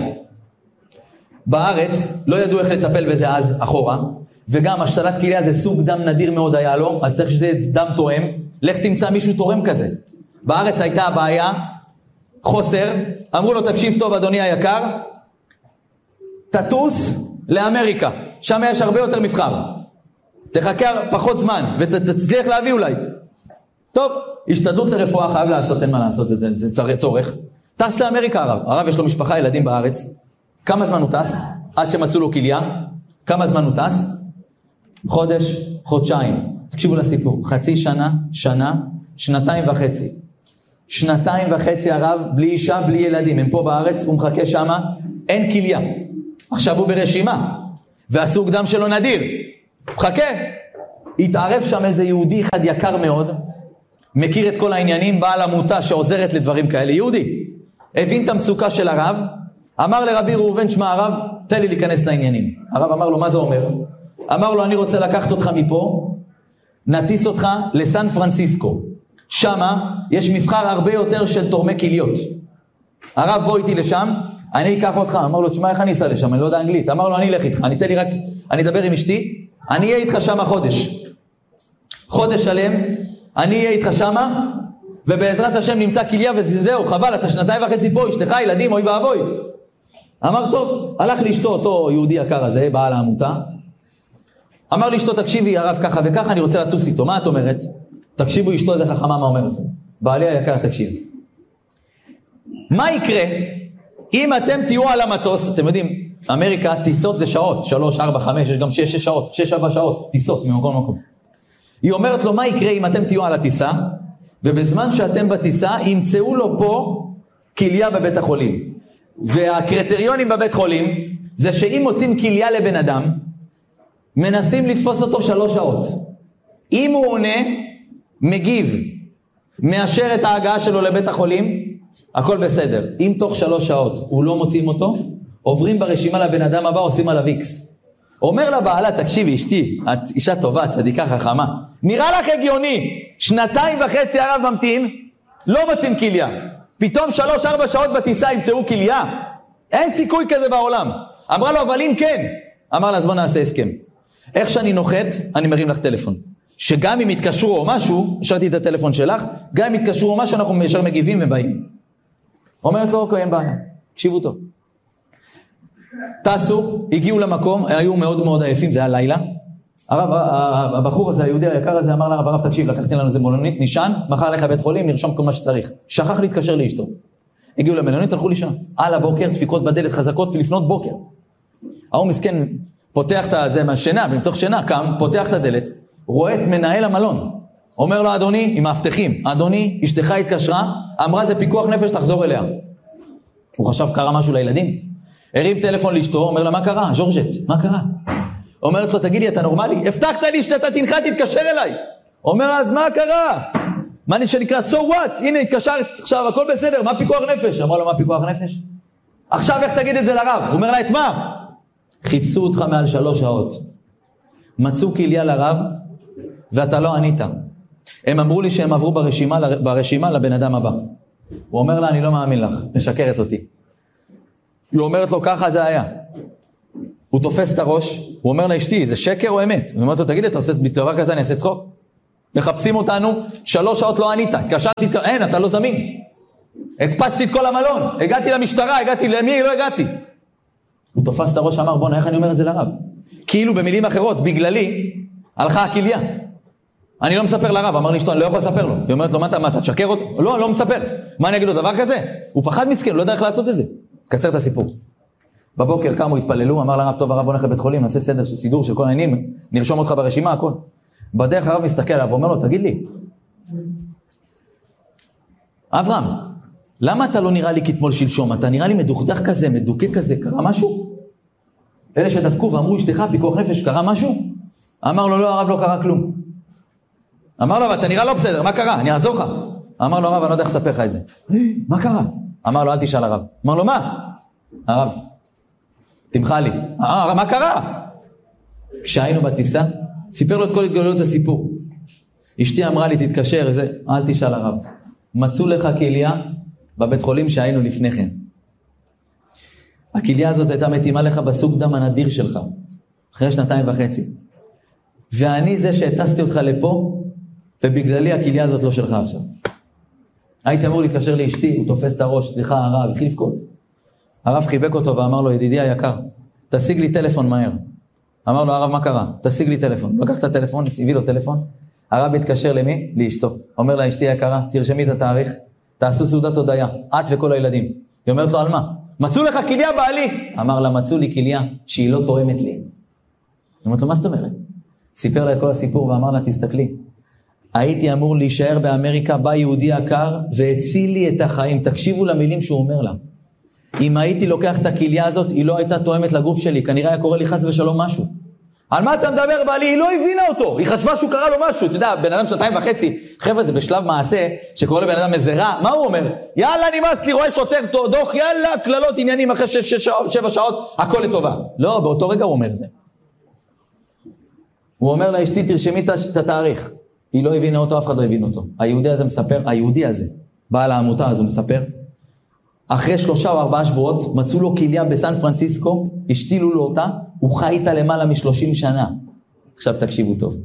בארץ לא ידעו איך לטפל בזה אז אחורה, וגם השתלת כליה זה סוג דם נדיר מאוד היה לו, אז צריך שזה דם תואם, לך תמצא מישהו תורם כזה. בארץ הייתה הבעיה, חוסר, אמרו לו תקשיב טוב אדוני היקר, תטוס לאמריקה, שם יש הרבה יותר מבחר, תחכה פחות זמן ותצליח להביא אולי. טוב, השתדלות לרפואה חייב לעשות, אין מה לעשות, זה צורך. טס לאמריקה הרב יש לו משפחה, ילדים בארץ. כמה זמן הוא טס? עד שמצאו לו כליה. כמה זמן הוא טס? חודש, חודשיים. תקשיבו לסיפור. חצי שנה, שנה, 2.5. 2.5 הרב, בלי אישה, בלי ילדים. הם פה בארץ, הוא מחכה שמה, אין כליה. עכשיו הוא ברשימה. והסוג דם שלו נדיר. חכה. התערף שם איזה יהודי אחד יקר מאוד, מכיר את כל העניינים, בעל עמותה שעוזרת לדברים כאלה, יהודי, הבין את המצוקה של הרב, אמר לרבי ראובן, שמע הרב, תן לי להיכנס לעניינים. הרב אמר לו, מה זה אומר? אמר לו, אני רוצה לקחת אותך מפה, נטיס אותך לסן פרנסיסקו. שמה יש מבחר הרבה יותר של תורמי כליות. הרב בוא איתי לשם, אני אקח אותך. אמר לו, תשמע, איך אני אסע לשם? אני לא יודע אנגלית. אמר לו, אני אלך איתך, אני אדבר עם אשתי, אני אהיה איתך שמה חודש שלם, אני אהיה איתך שמה, ובעזרת השם נמצא כליה וזהו, חבל, אתה 2.5 פה, אשתך, ילדים, אוי ואבוי. אמר טוב, הלך לאשתו אותו יהודי יקר הזה, בעל העמותה, אמר לאשתו, תקשיבי הרב ככה וככה, אני רוצה לטוס איתו, מה את אומרת? תקשיבו אשתו איזה חכמה מה אומרת. בעלי היקר תקשיב. מה יקרה אם אתם תהיו על המטוס, אתם יודעים, אמריקה טיסות זה שעות, 3, 4, 5, יש גם 6 שעות, 6-7 שעות, טיסות ממקום למקום. היא אומרת לו, מה יקרה אם אתם תהיו על הטיסה, ובזמן שאתם בטיסה, ימצאו לו פה כליה בבית החולים. והקריטריונים בבית חולים, זה שאם מוצאים כליה לבן אדם, מנסים לתפוס אותו 3 שעות. אם הוא עונה, מגיב, מאשר את ההגעה שלו לבית החולים, הכל בסדר. אם תוך 3 שעות הוא לא מוצאים אותו, עוברים ברשימה לבן אדם הבא, עושים עליו איקס. אומר לבעלה, תקשיבי אשתי, את אישה טובה, צדיקה, חכמה. נראה לך הגיוני, 2.5 הרב ממתין, לא מוצאים כליה. פתאום 3-4 שעות בטיסה ימצאו כליה. אין סיכוי כזה בעולם. אמרה לו, אבל אם כן. אמר לה, אז בוא נעשה הסכם. איך שאני נוחת, אני מרים לך טלפון. שגם אם יתקשרו או משהו, השארתי את הטלפון שלך, גם אם יתקשרו או משהו, אנחנו ישר מגיבים ובאים. אומרת לו, אוקיי, אין בעיה. תקשיבו טוב. טסו, הגיעו למקום, היו מאוד מאוד עייפים, זה היה לילה. הבחור הזה, היהודי היקר הזה, אמר לרב, הרב תקשיב, לקחתי לנו איזה מלונית, נשען, מחר לך בית חולים, נרשום כל מה שצריך. שכח להתקשר לאשתו. הגיעו למלונית, הלכו לישון. על הבוקר, דפיקות בדלת חזקות ולפנות בוקר. ההוא מסכן, פותח את זה מהשינה, במתוך שינה, קם, פותח את הדלת, רואה את מנהל המלון. אומר לו, אדוני, עם מאבטחים, אדוני, אשתך התקשרה, אמרה זה פיקוח נפש, תחזור אליה. הוא חשב קרה משהו לילדים. הרים טלפון לאשתו, אומר לה, מה קרה? ז'ורג'ט, מה קרה? אומרת לו, תגידי, אתה נורמלי? הבטחת לי שאתה תנחה, תתקשר אליי. אומר לה, אז מה קרה? מה שנקרא, so what? הנה, התקשרת, עכשיו, הכל בסדר, מה פיקוח נפש? אמר לו, מה פיקוח נפש? עכשיו איך תגיד את זה לרב? אומר לה, את מה? חיפשו אותך מעל 3 שעות. מצאו כליה לרב, ואתה לא ענית. הם אמרו לי שהם עברו ברשימה לבן אדם הבא. הוא אומר לה, אני לא מאמין לך, משקרת אותי. היא אומרת לו, ככה זה היה. הוא תופס את הראש, הוא אומר לה, אשתי, זה שקר או אמת? הוא אומר לו, תגיד, אתה עושה בצבא כזה, אני אעשה צחוק? מחפשים אותנו, 3 שעות לא ענית, התקשרתי, אין, אתה לא זמין. הקפצתי את כל המלון, הגעתי למשטרה, הגעתי למי, לא הגעתי. הוא תופס את הראש, אמר, בוא, איך אני אומר את זה לרב? כאילו במילים אחרות, בגללי, הלכה הכליה. אני לא מספר לרב, אמר לי אשתו, אני לא יכול לספר לו. היא אומרת לו, מה אתה תשקר אותו? לא, אני לא מספר. מה אני אגיד לו, דבר כזה? הוא פחד מסכן, לא יודע איך לעשות את זה. קצר את הסיפור. בבוקר קמו, התפללו, אמר לרב, טוב, הרב בוא נלך לבית חולים, נעשה סידור של כל העניינים, נרשום אותך ברשימה, הכל. בדרך הרב מסתכל עליו, ואומר לו, תגיד לי, אברהם, למה אתה לא נראה לי כתמול שלשום? אתה נראה לי מדוכדך כזה, מדוכא כזה, קרה משהו? אלה שדפקו ואמרו, אשתך, פיקוח נפש, קרה משהו? אמר לו, לא, הרב לא קרה כלום. אמר לו, אבל אתה נראה לא בסדר, מה קרה? אני אעזור לך. אמר לו, הרב, אני לא יודע איך לספר לך את זה. מה קרה? אמר לו, אל תשאל הרב. אמר לו, מה? הרב, תמחה לי. מה קרה? כשהיינו בטיסה, סיפר לו את כל התגלויות הסיפור. אשתי אמרה לי, תתקשר, וזה, אל תשאל הרב. מצאו לך כליה בבית חולים שהיינו לפני כן. הכליה הזאת הייתה מתאימה לך בסוג דם הנדיר שלך, אחרי 2.5. ואני זה שהטסתי אותך לפה, ובגללי הכליה הזאת לא שלך עכשיו. הייתי אמור להתקשר לאשתי, הוא תופס את הראש, סליחה הרב, התחיל לבכות. הרב חיבק אותו ואמר לו, ידידי היקר, תשיג לי טלפון מהר. אמר לו, הרב, מה קרה? תשיג לי טלפון. לקח את הטלפון, הביא לו טלפון. הרב התקשר למי? לאשתו. אומר לה, אשתי יקרה, תרשמי את התאריך, תעשו סעודת הודיה, את וכל הילדים. היא אומרת לו, על מה? מצאו לך כליה בעלי. אמר לה, מצאו לי כליה שהיא לא תואמת לי. היא אומרת לו, מה זאת אומרת? סיפר לה את כל הסיפור ואמר לה, תסתכלי. הייתי אמור להישאר באמריקה, בא יהודי יקר והציל לי את החיים. תקשיבו למילים שהוא אומר לה. אם הייתי לוקח את הכליה הזאת, היא לא הייתה תואמת לגוף שלי, כנראה היה קורה לי חס ושלום משהו. על מה אתה מדבר בעלי? היא לא הבינה אותו, היא חשבה שהוא קרא לו משהו. אתה יודע, בן אדם 2.5, חבר'ה, זה בשלב מעשה שקורא לבן אדם איזה רע. מה הוא אומר? יאללה, נמאס לי, רואה שוטר דוח, יאללה, כללות עניינים אחרי 7 שעות, הכל לטובה. לא, באותו רגע הוא אומר זה. הוא אומר לאשתי, תרשמי את התאריך. היא לא הבינה אותו, אף אחד לא הבין אותו. היהודי הזה, בעל העמותה הזו מספר, אחרי 3 או 4 שבועות, מצאו לו כליה בסן פרנסיסקו, השתילו לו אותה, הוא חי איתה למעלה מ-30 שנה. עכשיו תקשיבו טוב.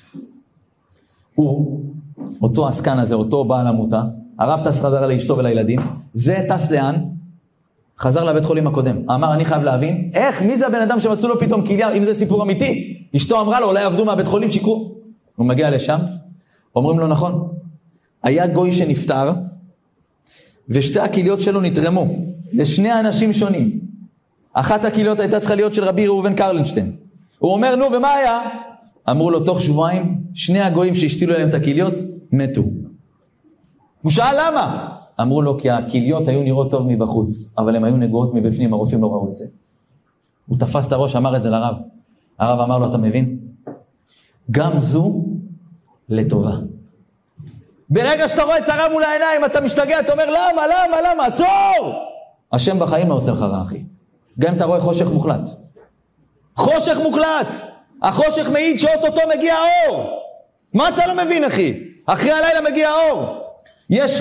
הוא, אותו עסקן הזה, אותו בעל עמותה, הרב טס חזר לאשתו ולילדים, זה טס לאן? חזר לבית חולים הקודם. אמר, אני חייב להבין, איך, מי זה הבן אדם שמצאו לו פתאום כליה, אם זה סיפור אמיתי? אשתו אמרה לו, אולי עבדו מהבית חולים, שיקרו. הוא מגיע לשם, אומרים לו, נכון, היה גוי שנפטר, ושתי הכליות שלו נתרמו, לשני אנשים שונים. אחת הכליות הייתה צריכה להיות של רבי ראובן קרלנשטיין. הוא אומר, נו, ומה היה? אמרו לו, תוך שבועיים, 2 הגויים שהשתילו להם את הכליות, מתו. הוא שאל למה? אמרו לו, כי הכליות היו נראות טוב מבחוץ, אבל הן היו נגועות מבפנים, הרופאים לא ראו את זה. הוא תפס את הראש, אמר את זה לרב. הרב אמר לו, אתה מבין? גם זו לטובה. ברגע שאתה רואה את הרע מול העיניים, אתה משתגע, אתה אומר, למה, עצור! השם בחיים לא עושה לך רע, אחי. גם אם אתה רואה חושך מוחלט. חושך מוחלט! החושך מעיד שאוטוטו מגיע האור. מה אתה לא מבין, אחי? אחרי הלילה מגיע האור. יש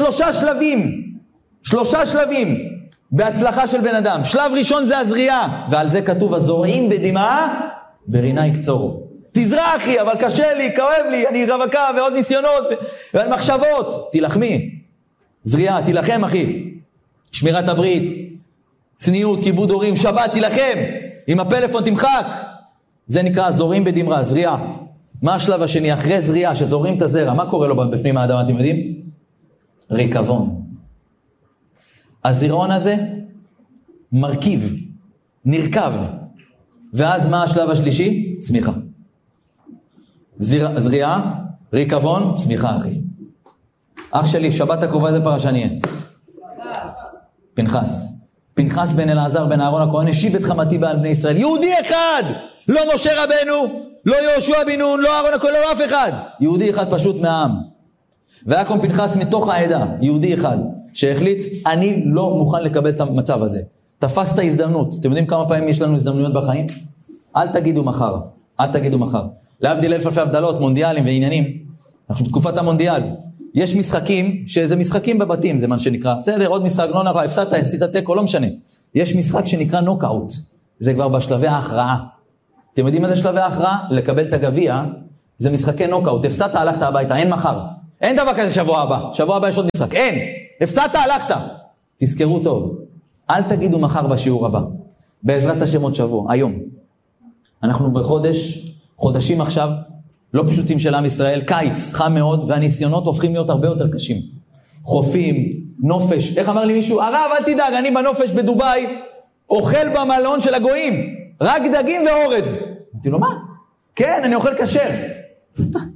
3 שלבים בהצלחה של בן אדם. שלב ראשון זה הזריעה, ועל זה כתוב, הזורעים בדמעה, ברינה יקצורו. תזרע, אחי, אבל קשה לי, כואב לי, אני רווקה ועוד ניסיונות ומחשבות. תלחמי. זריעה, תלחם, אחי. שמירת הברית, צניעות, כיבוד הורים, שבת, תלחם. עם הפלאפון תמחק. זה נקרא זורעים בדמעה, זריעה. מה השלב השני? אחרי זריעה, שזורעים את הזרע, מה קורה לו בפנים האדם, אתם יודעים? ריקבון. הזרעון הזה מרכיב, נרכב. ואז מה השלב השלישי? צמיחה. זריעה, ריקבון, צמיחה, אחי. אח שלי, שבת הקרובה זה פרשה נהיה. פנחס בן אלעזר בן אהרון הכהן, השיב את חמתי בעל בני ישראל. יהודי אחד! לא משה רבנו, לא יהושע בן נון, לא אהרון הכהן, לא אף אחד. יהודי אחד פשוט מהעם. ויקום פנחס מתוך העדה, יהודי אחד, שהחליט, אני לא מוכן לקבל את המצב הזה. תפס את ההזדמנות. אתם יודעים כמה פעמים יש לנו הזדמנויות בחיים? אל תגידו מחר. להבדיל אלף אלפי הבדלות, מונדיאלים ועניינים. אנחנו בתקופת המונדיאל. יש משחקים, שזה משחקים בבתים, זה מה שנקרא. בסדר, עוד משחק, לא נראה, הפסדת, עשית תיקו, לא משנה. יש משחק שנקרא נוקאוט. זה כבר בשלבי ההכרעה. אתם יודעים מה זה שלבי ההכרעה? לקבל את הגביע, זה משחקי נוקאוט. הפסדת, הלכת הביתה, אין מחר. אין דבר כזה שבוע הבא. שבוע הבא יש עוד משחק. אין. הפסדת, הלכת. תזכרו טוב. אל תגידו מחר בשיעור הבא. בעזרת השם עוד שבוע, היום. אנחנו חודשים עכשיו, לא פשוטים של עם ישראל, קיץ, חם מאוד, והניסיונות הופכים להיות הרבה יותר קשים. חופים, נופש. איך אמר לי מישהו? הרב, אל תדאג, אני בנופש בדוביי, אוכל במלון של הגויים, רק דגים ואורז. אמרתי לו, מה? כן, אני אוכל כשר.